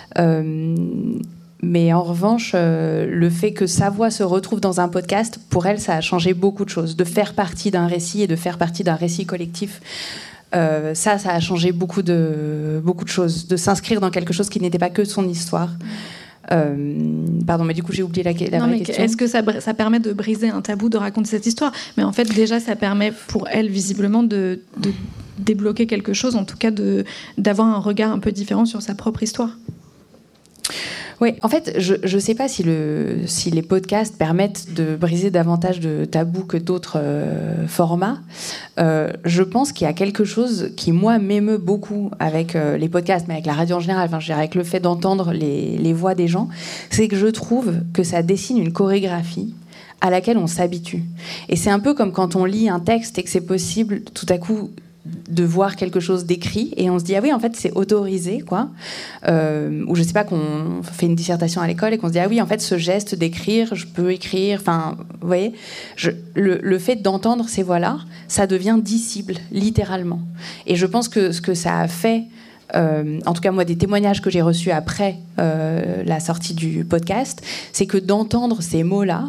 Mais en revanche, le fait que sa voix se retrouve dans un podcast, pour elle, ça a changé beaucoup de choses. De faire partie d'un récit et de faire partie d'un récit collectif, ça a changé beaucoup de choses. De s'inscrire dans quelque chose qui n'était pas que son histoire. Pardon, mais du coup, j'ai oublié la vraie question. Est-ce que ça permet de briser un tabou, de raconter cette histoire? Mais en fait, déjà, ça permet pour elle, visiblement, de débloquer quelque chose, en tout cas d'avoir un regard un peu différent sur sa propre histoire. Oui, en fait, je ne sais pas si les podcasts permettent de briser davantage de tabous que d'autres formats. Je pense qu'il y a quelque chose qui, moi, m'émeut beaucoup avec les podcasts, mais avec la radio en général, enfin, je dirais avec le fait d'entendre les voix des gens, c'est que je trouve que ça dessine une chorégraphie à laquelle on s'habitue. Et c'est un peu comme quand on lit un texte et que c'est possible, tout à coup, de voir quelque chose d'écrit et on se dit ah oui en fait c'est autorisé quoi, ou je sais pas qu'on fait une dissertation à l'école et qu'on se dit ah oui en fait ce geste d'écrire je peux écrire, enfin vous voyez, le fait d'entendre ces voix-là ça devient dissible littéralement, et je pense que ce que ça a fait, en tout cas moi des témoignages que j'ai reçus après la sortie du podcast, c'est que d'entendre ces mots-là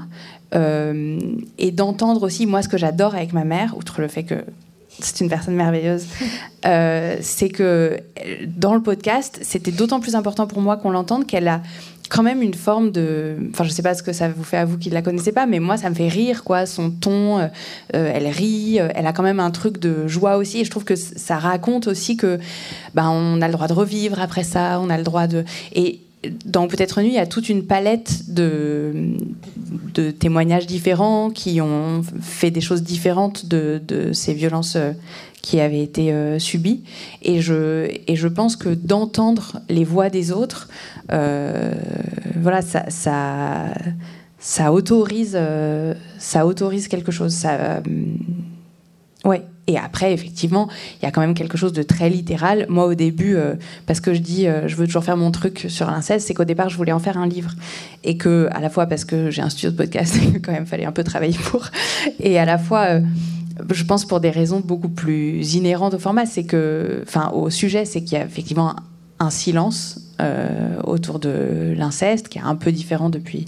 et d'entendre aussi moi ce que j'adore avec ma mère, outre le fait que c'est une personne merveilleuse, c'est que dans le podcast, c'était d'autant plus important pour moi qu'on l'entende qu'elle a quand même une forme de... Enfin, je sais pas ce que ça vous fait à vous qui ne la connaissez pas, mais moi, ça me fait rire, quoi. Son ton, elle rit, elle a quand même un truc de joie aussi, et je trouve que ça raconte aussi que on a le droit de revivre après ça, on a le droit de... Et dans Peut-être Nuit, il y a toute une palette de témoignages différents qui ont fait des choses différentes de ces violences qui avaient été subies. Et je pense que d'entendre les voix des autres, voilà, ça autorise quelque chose. Ouais. Et après, effectivement, il y a quand même quelque chose de très littéral. Moi, au début, parce que je dis, je veux toujours faire mon truc sur l'inceste, c'est qu'au départ, je voulais en faire un livre. Et que, à la fois, parce que j'ai un studio de podcast, et que quand même, fallait un peu travailler pour. Et à la fois, je pense pour des raisons beaucoup plus inhérentes au format, c'est que, enfin, au sujet, c'est qu'il y a effectivement un silence autour de l'inceste, qui est un peu différent depuis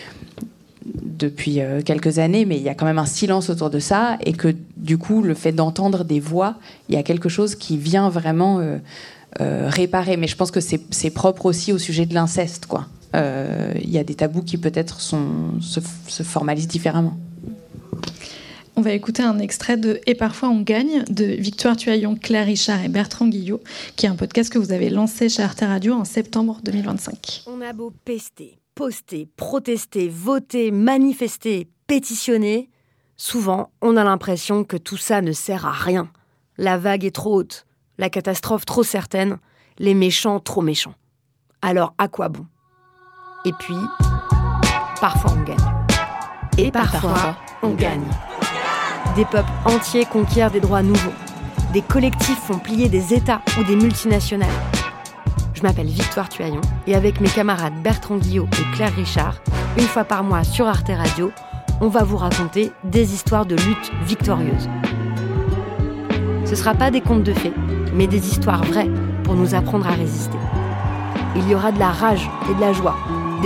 quelques années, mais il y a quand même un silence autour de ça, et que du coup, le fait d'entendre des voix, il y a quelque chose qui vient vraiment réparer. Mais je pense que c'est propre aussi au sujet de l'inceste, quoi. Il y a des tabous qui peut-être se formalisent différemment. On va écouter un extrait de « Et parfois on gagne » de Victoire Tuaillon, Claire Richard et Bertrand Guillot, qui est un podcast que vous avez lancé chez Arte Radio en septembre 2025. On a beau pester, poster, protester, voter, manifester, pétitionner, souvent on a l'impression que tout ça ne sert à rien. La vague est trop haute, la catastrophe trop certaine, les méchants trop méchants. Alors à quoi bon? Et puis, parfois on gagne. Et parfois on gagne. Des peuples entiers conquièrent des droits nouveaux. Des collectifs font plier des États ou des multinationales. Je m'appelle Victoire Tuaillon et avec mes camarades Bertrand Guillot et Claire Richard, une fois par mois sur Arte Radio, on va vous raconter des histoires de lutte victorieuses. Ce ne sera pas des contes de fées, mais des histoires vraies pour nous apprendre à résister. Il y aura de la rage et de la joie, des conquêtes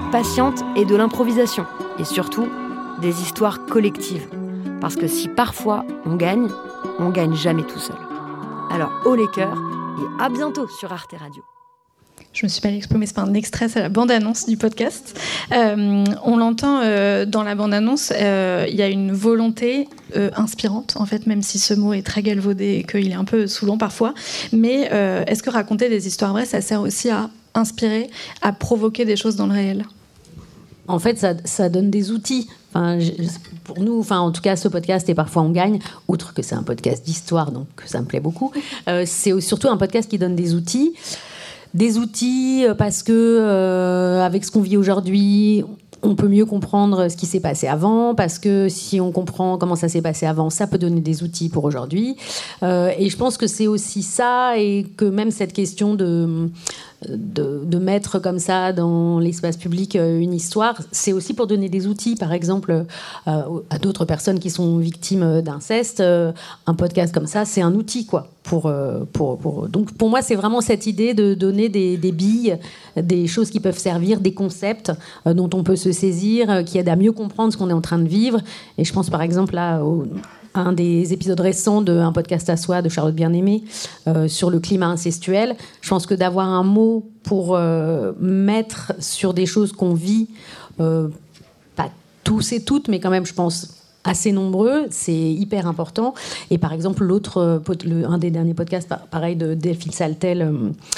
patiente et de l'improvisation. Et surtout, des histoires collectives. Parce que si parfois on gagne jamais tout seul. Alors haut les cœurs et à bientôt sur Arte Radio. Je me suis pas exprimée, c'est pas un extrait, c'est la bande-annonce du podcast. On l'entend dans la bande-annonce, il y a une volonté inspirante, en fait, même si ce mot est très galvaudé et qu'il est un peu saoulant parfois. Mais est-ce que raconter des histoires vraies, ça sert aussi à inspirer, à provoquer des choses dans le réel ? En fait, ça donne des outils. Pour nous, en tout cas, ce podcast, et parfois on gagne, outre que c'est un podcast d'histoire, donc ça me plaît beaucoup, c'est surtout un podcast qui donne des outils. Des outils parce que avec ce qu'on vit aujourd'hui, on peut mieux comprendre ce qui s'est passé avant, parce que si on comprend comment ça s'est passé avant, ça peut donner des outils pour aujourd'hui. Et je pense que c'est aussi ça, et que même cette question de mettre comme ça dans l'espace public une histoire, c'est aussi pour donner des outils, par exemple, à d'autres personnes qui sont victimes d'inceste. Un podcast comme ça, c'est un outil, quoi. Donc pour moi, c'est vraiment cette idée de donner des billes, des choses qui peuvent servir, des concepts dont on peut se saisir, qui aident à mieux comprendre ce qu'on est en train de vivre. Et je pense par exemple là à un des épisodes récents d'un podcast à soi de Charlotte Bien-Aimée sur le climat incestuel. Je pense que d'avoir un mot pour mettre sur des choses qu'on vit, pas tous et toutes, mais quand même, je pense, assez nombreux, c'est hyper important. Et par exemple, un des derniers podcasts, pareil, de Delphine Saltel,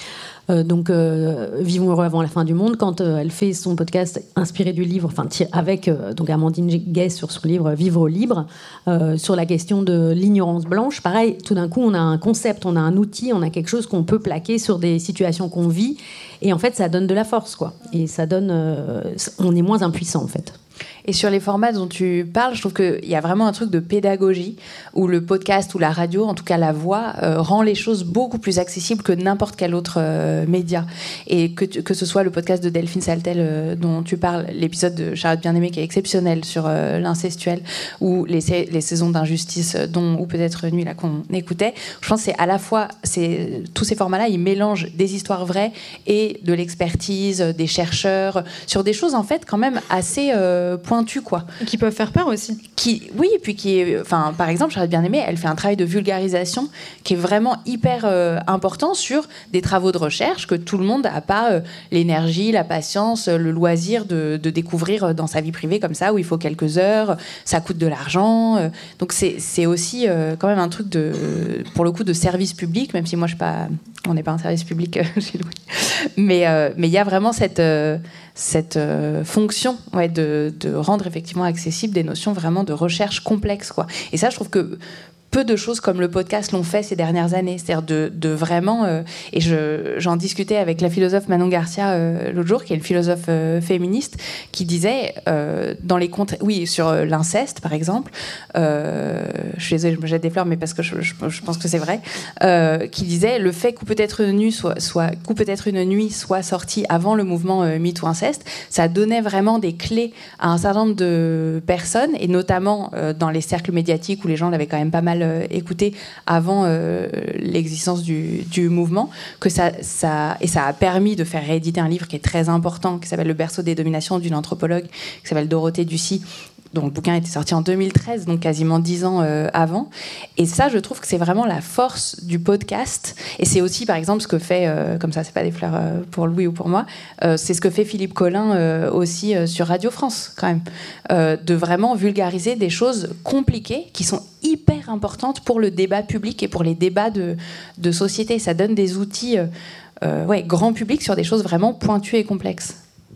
Vivons heureux avant la fin du monde, quand elle fait son podcast inspiré du livre, avec donc Amandine Guès sur son livre Vivre libre, sur la question de l'ignorance blanche. Pareil, tout d'un coup, on a un concept, on a un outil, on a quelque chose qu'on peut plaquer sur des situations qu'on vit, et en fait, ça donne de la force, quoi. Et ça donne, on est moins impuissant, en fait. Et sur les formats dont tu parles, je trouve qu'il y a vraiment un truc de pédagogie où le podcast ou la radio, en tout cas la voix, rend les choses beaucoup plus accessibles que n'importe quel autre média. Et que ce soit le podcast de Delphine Saltel dont tu parles, l'épisode de Charlotte Bien-Aimée qui est exceptionnel sur l'incestuel, ou les saisons d'injustice ou peut-être Nuit là qu'on écoutait, je pense que c'est à la fois, tous ces formats-là, ils mélangent des histoires vraies et de l'expertise, des chercheurs, sur des choses en fait quand même assez pointues, quoi. Qui peuvent faire peur aussi. Oui, et puis par exemple, Charlotte Bien-Aimée, elle fait un travail de vulgarisation qui est vraiment hyper important sur des travaux de recherche que tout le monde n'a pas l'énergie, la patience, le loisir de découvrir dans sa vie privée comme ça, où il faut quelques heures, ça coûte de l'argent. Donc c'est aussi quand même un truc pour le coup de service public, même si moi on n'est pas un service public chez Louis. Mais il y a vraiment cette fonction de rendre effectivement accessibles des notions vraiment de recherche complexes, quoi. Et ça, je trouve que peu de choses comme le podcast l'ont fait ces dernières années, c'est-à-dire de vraiment et j'en discutais avec la philosophe Manon Garcia l'autre jour, qui est une philosophe féministe, qui disait dans les contes, sur l'inceste par exemple, je suis désolée, je me jette des fleurs, mais parce que je pense que c'est vrai, qui disait le fait que peut-être une nuit soit sortie avant le mouvement MeToo inceste, ça donnait vraiment des clés à un certain nombre de personnes, et notamment dans les cercles médiatiques où les gens l'avaient quand même pas mal écouté avant l'existence du mouvement, que ça a permis de faire rééditer un livre qui est très important, qui s'appelle Le berceau des dominations, d'une anthropologue qui s'appelle Dorothée Ducy, dont le bouquin était sorti en 2013, donc quasiment 10 ans avant. Et ça, je trouve que c'est vraiment la force du podcast. Et c'est aussi, par exemple, ce que fait, comme ça, c'est pas des fleurs pour Louis ou pour moi, c'est ce que fait Philippe Collin aussi sur Radio France, quand même, de vraiment vulgariser des choses compliquées qui sont hyper importantes pour le débat public et pour les débats de société. Ça donne des outils grand public sur des choses vraiment pointues et complexes.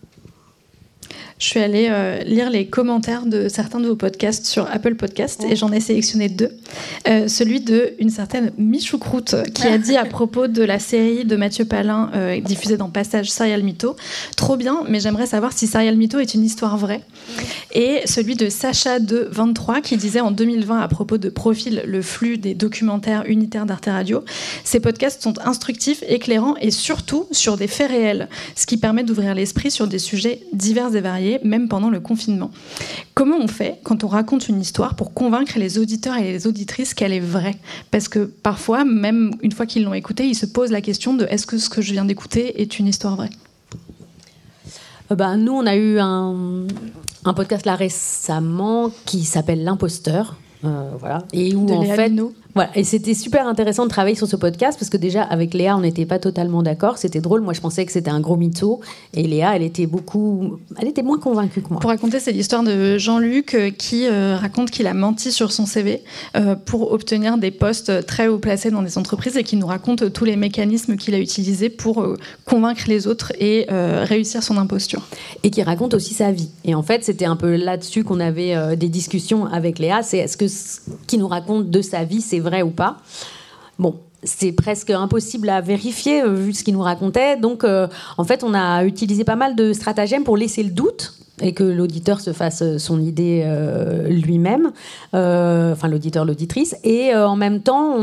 Je suis allée lire les commentaires de certains de vos podcasts sur Apple Podcasts et j'en ai sélectionné 2. Celui d'une certaine Michoucroute qui a dit à propos de la série de Mathieu Palin diffusée dans Passage Serial Mytho, trop bien, mais j'aimerais savoir si Serial Mytho est une histoire vraie. Et celui de Sacha de 23 qui disait en 2020 à propos de Profil, le flux des documentaires unitaires d'Arte Radio, ces podcasts sont instructifs, éclairants et surtout sur des faits réels, ce qui permet d'ouvrir l'esprit sur des sujets divers et variés, même pendant le confinement. Comment on fait quand on raconte une histoire pour convaincre les auditeurs et les auditrices qu'elle est vraie ? Parce que parfois, même une fois qu'ils l'ont écoutée, ils se posent la question de est-ce que ce que je viens d'écouter est une histoire vraie ? Nous, on a eu un podcast là récemment qui s'appelle L'Imposteur. Voilà. Et où en fait, voilà. Et c'était super intéressant de travailler sur ce podcast parce que déjà avec Léa, on n'était pas totalement d'accord. C'était drôle. Moi, je pensais que c'était un gros mytho, et Léa, elle était moins convaincue que moi. Pour raconter, c'est l'histoire de Jean-Luc qui raconte qu'il a menti sur son CV pour obtenir des postes très haut placés dans des entreprises, et qui nous raconte tous les mécanismes qu'il a utilisés pour convaincre les autres et réussir son imposture. Et qui raconte aussi sa vie. Et en fait, c'était un peu là-dessus qu'on avait des discussions avec Léa. C'est est-ce que ce qu'il nous raconte de sa vie, c'est vrai ou pas? Bon, c'est presque impossible à vérifier vu ce qu'il nous racontait. Donc, en fait, on a utilisé pas mal de stratagèmes pour laisser le doute et que l'auditeur se fasse son idée lui-même, enfin l'auditeur, l'auditrice. Et en même temps,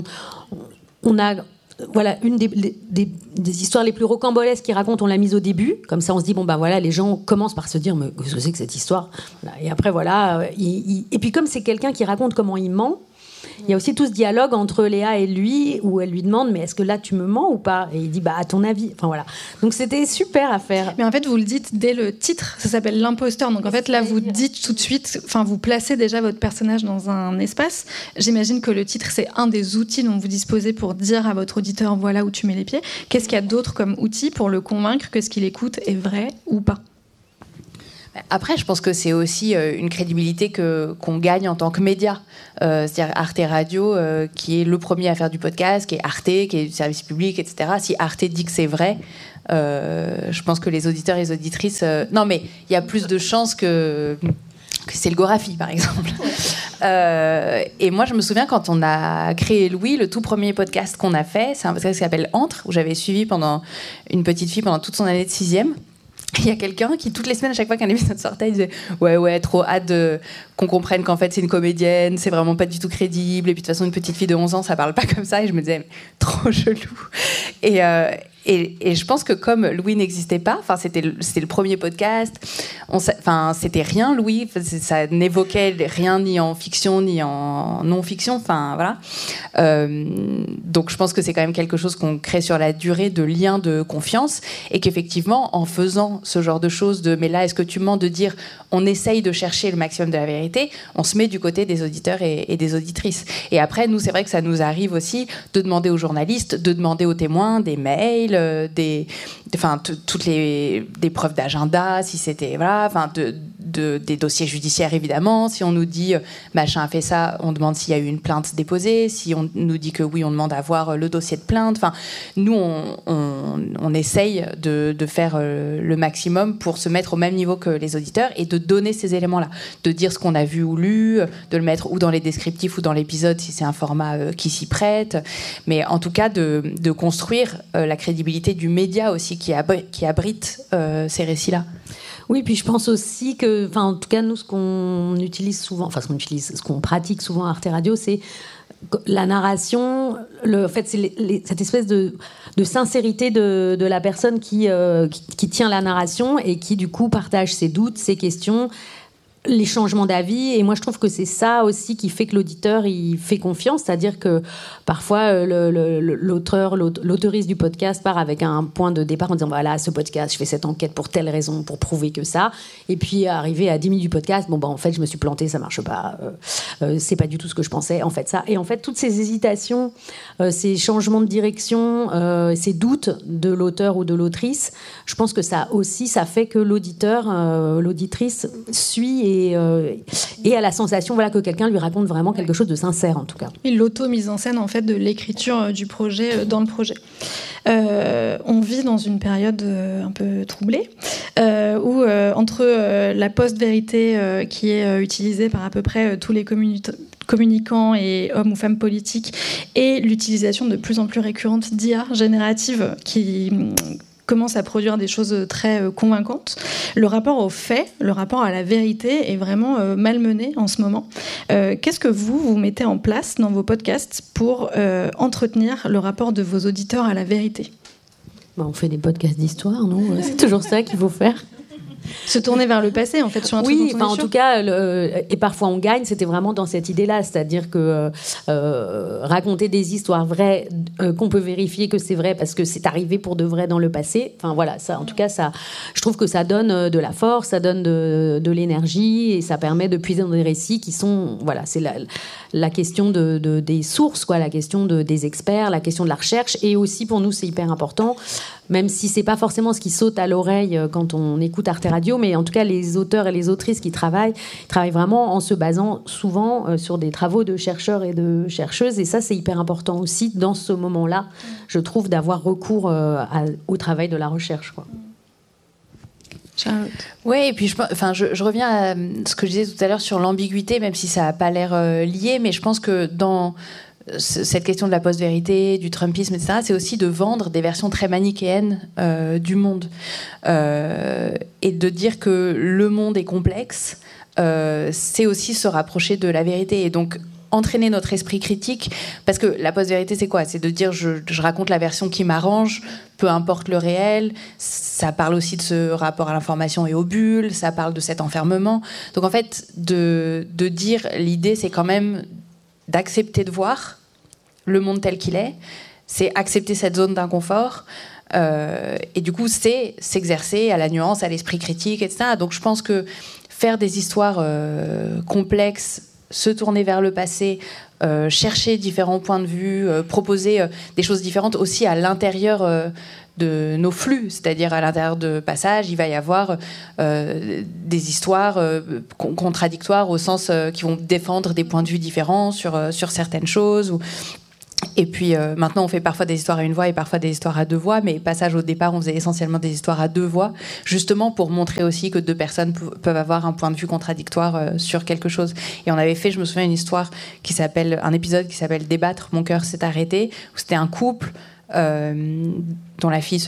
on a... Voilà, une des histoires les plus rocambolesques qu'il raconte, on l'a mise au début. Comme ça, on se dit, les gens commencent par se dire, mais qu'est-ce que c'est que cette histoire? Voilà. Et après, voilà. Et puis, comme c'est quelqu'un qui raconte comment il ment, il y a aussi tout ce dialogue entre Léa et lui, où elle lui demande, mais est-ce que là, tu me mens ou pas? Et il dit, à ton avis. Enfin, voilà. Donc, c'était super à faire. Mais en fait, vous le dites dès le titre, ça s'appelle L'Imposteur. Donc, en fait, là, vous dites tout de suite, vous placez déjà votre personnage dans un espace. J'imagine que le titre, c'est un des outils dont vous disposez pour dire à votre auditeur, voilà où tu mets les pieds. Qu'est-ce qu'il y a d'autre comme outil pour le convaincre que ce qu'il écoute est vrai ou pas? Après, je pense que c'est aussi une crédibilité qu'on gagne en tant que média. C'est-à-dire Arte Radio, qui est le premier à faire du podcast, qui est Arte, qui est du service public, etc. Si Arte dit que c'est vrai, je pense que les auditeurs et les auditrices... Non, mais il y a plus de chances que c'est le Gorafi, par exemple. Et moi, je me souviens, quand on a créé Louis, le tout premier podcast qu'on a fait, c'est un podcast qui s'appelle Entre, où j'avais suivi une petite fille pendant toute son année de 6e. Il y a quelqu'un qui, toutes les semaines, à chaque fois qu'un épisode sortait, il disait ouais, trop hâte qu'on comprenne qu'en fait c'est une comédienne, c'est vraiment pas du tout crédible, et puis de toute façon une petite fille de 11 ans ça parle pas comme ça, et je me disais trop chelou. Et je pense que comme Louis n'existait pas, c'était le premier podcast, c'était rien Louis, ça n'évoquait rien ni en fiction ni en non-fiction, voilà. Donc je pense que c'est quand même quelque chose qu'on crée sur la durée, de liens de confiance, et qu'effectivement en faisant ce genre de choses, mais là est-ce que tu mens, de dire on essaye de chercher le maximum de la vérité, on se met du côté des auditeurs et des auditrices. Et après nous, c'est vrai que ça nous arrive aussi de demander aux journalistes, de demander aux témoins des mails, toutes des preuves d'agenda, si c'était des dossiers judiciaires évidemment. Si on nous dit machin a fait ça, on demande s'il y a eu une plainte déposée. Si on nous dit que oui, on demande à voir le dossier de plainte. Nous on essaye de faire le maximum pour se mettre au même niveau que les auditeurs et de donner ces éléments-là, de dire ce qu'on a vu ou lu, de le mettre ou dans les descriptifs ou dans l'épisode si c'est un format qui s'y prête, mais en tout cas de construire la crédibilité du média aussi qui abrite ces récits-là. Oui, puis je pense aussi que, en tout cas, nous, ce qu'on utilise souvent, ce qu'on pratique souvent à Arte Radio, c'est la narration, c'est cette espèce de sincérité de la personne qui tient la narration et qui, du coup, partage ses doutes, ses questions, les changements d'avis. Et moi, je trouve que c'est ça aussi qui fait que l'auditeur, il fait confiance. C'est-à-dire que parfois, l'auteuriste du podcast part avec un point de départ en disant, voilà, ce podcast, je fais cette enquête pour telle raison, pour prouver que ça. Et puis, arrivé à 10 minutes du podcast, en fait, je me suis plantée, ça marche pas. C'est pas du tout ce que je pensais. En fait, ça. Et en fait, toutes ces hésitations, ces changements de direction, ces doutes de l'auteur ou de l'autrice, je pense que ça fait que l'auditeur, l'auditrice suit et a la sensation que quelqu'un lui raconte vraiment quelque chose de sincère, en tout cas. Et l'auto-mise en scène, en fait, de l'écriture du projet dans le projet. On vit dans une période un peu troublée, où entre la post-vérité qui est utilisée par à peu près tous les communicants et hommes ou femmes politiques, et l'utilisation de plus en plus récurrente d'IA générative qui commence à produire des choses très convaincantes. Le rapport aux faits, le rapport à la vérité est vraiment malmené en ce moment. Qu'est-ce que vous mettez en place dans vos podcasts pour entretenir le rapport de vos auditeurs à la vérité ? On fait des podcasts d'histoire, non ? C'est toujours ça qu'il faut faire. Se tourner vers le passé, en fait, sur un truc dont on est en sûr. tout cas, et parfois on gagne, c'était vraiment dans cette idée-là, c'est-à-dire que raconter des histoires vraies, qu'on peut vérifier que c'est vrai parce que c'est arrivé pour de vrai dans le passé, enfin voilà, ça, en tout cas, ça, je trouve que ça donne de la force, ça donne de l'énergie, et ça permet de puiser dans des récits qui sont, voilà, c'est la question des sources, quoi, la question des experts, la question de la recherche, et aussi pour nous, c'est hyper important, même si c'est pas forcément ce qui saute à l'oreille quand on écoute Arte Radio, mais en tout cas les auteurs et les autrices qui travaillent vraiment en se basant souvent sur des travaux de chercheurs et de chercheuses, et ça c'est hyper important aussi dans ce moment-là, je trouve, d'avoir recours au travail de la recherche, quoi. Charlotte. Oui, et puis je reviens à ce que je disais tout à l'heure sur l'ambiguïté, même si ça n'a pas l'air lié, mais je pense que dans cette question de la post-vérité, du Trumpisme, etc., c'est aussi de vendre des versions très manichéennes du monde. Et de dire que le monde est complexe, c'est aussi se rapprocher de la vérité. Et donc, entraîner notre esprit critique, parce que la post-vérité, c'est quoi ? C'est de dire je raconte la version qui m'arrange, peu importe le réel. Ça parle aussi de ce rapport à l'information et aux bulles, ça parle de cet enfermement. Donc en fait, de dire, l'idée, c'est quand même d'accepter de voir le monde tel qu'il est, c'est accepter cette zone d'inconfort, et du coup, c'est s'exercer à la nuance, à l'esprit critique, etc. Donc je pense que faire des histoires complexes, se tourner vers le passé, chercher différents points de vue, proposer des choses différentes aussi à l'intérieur de nos flux, c'est-à-dire à l'intérieur de passages, il va y avoir des histoires contradictoires au sens qui vont défendre des points de vue différents sur certaines choses. Et puis maintenant, on fait parfois des histoires à une voix et parfois des histoires à deux voix, mais passage au départ, on faisait essentiellement des histoires à deux voix, justement pour montrer aussi que deux personnes peuvent avoir un point de vue contradictoire sur quelque chose. Et on avait fait, je me souviens, un épisode qui s'appelle Débattre, mon cœur s'est arrêté, où c'était un couple dont la fille se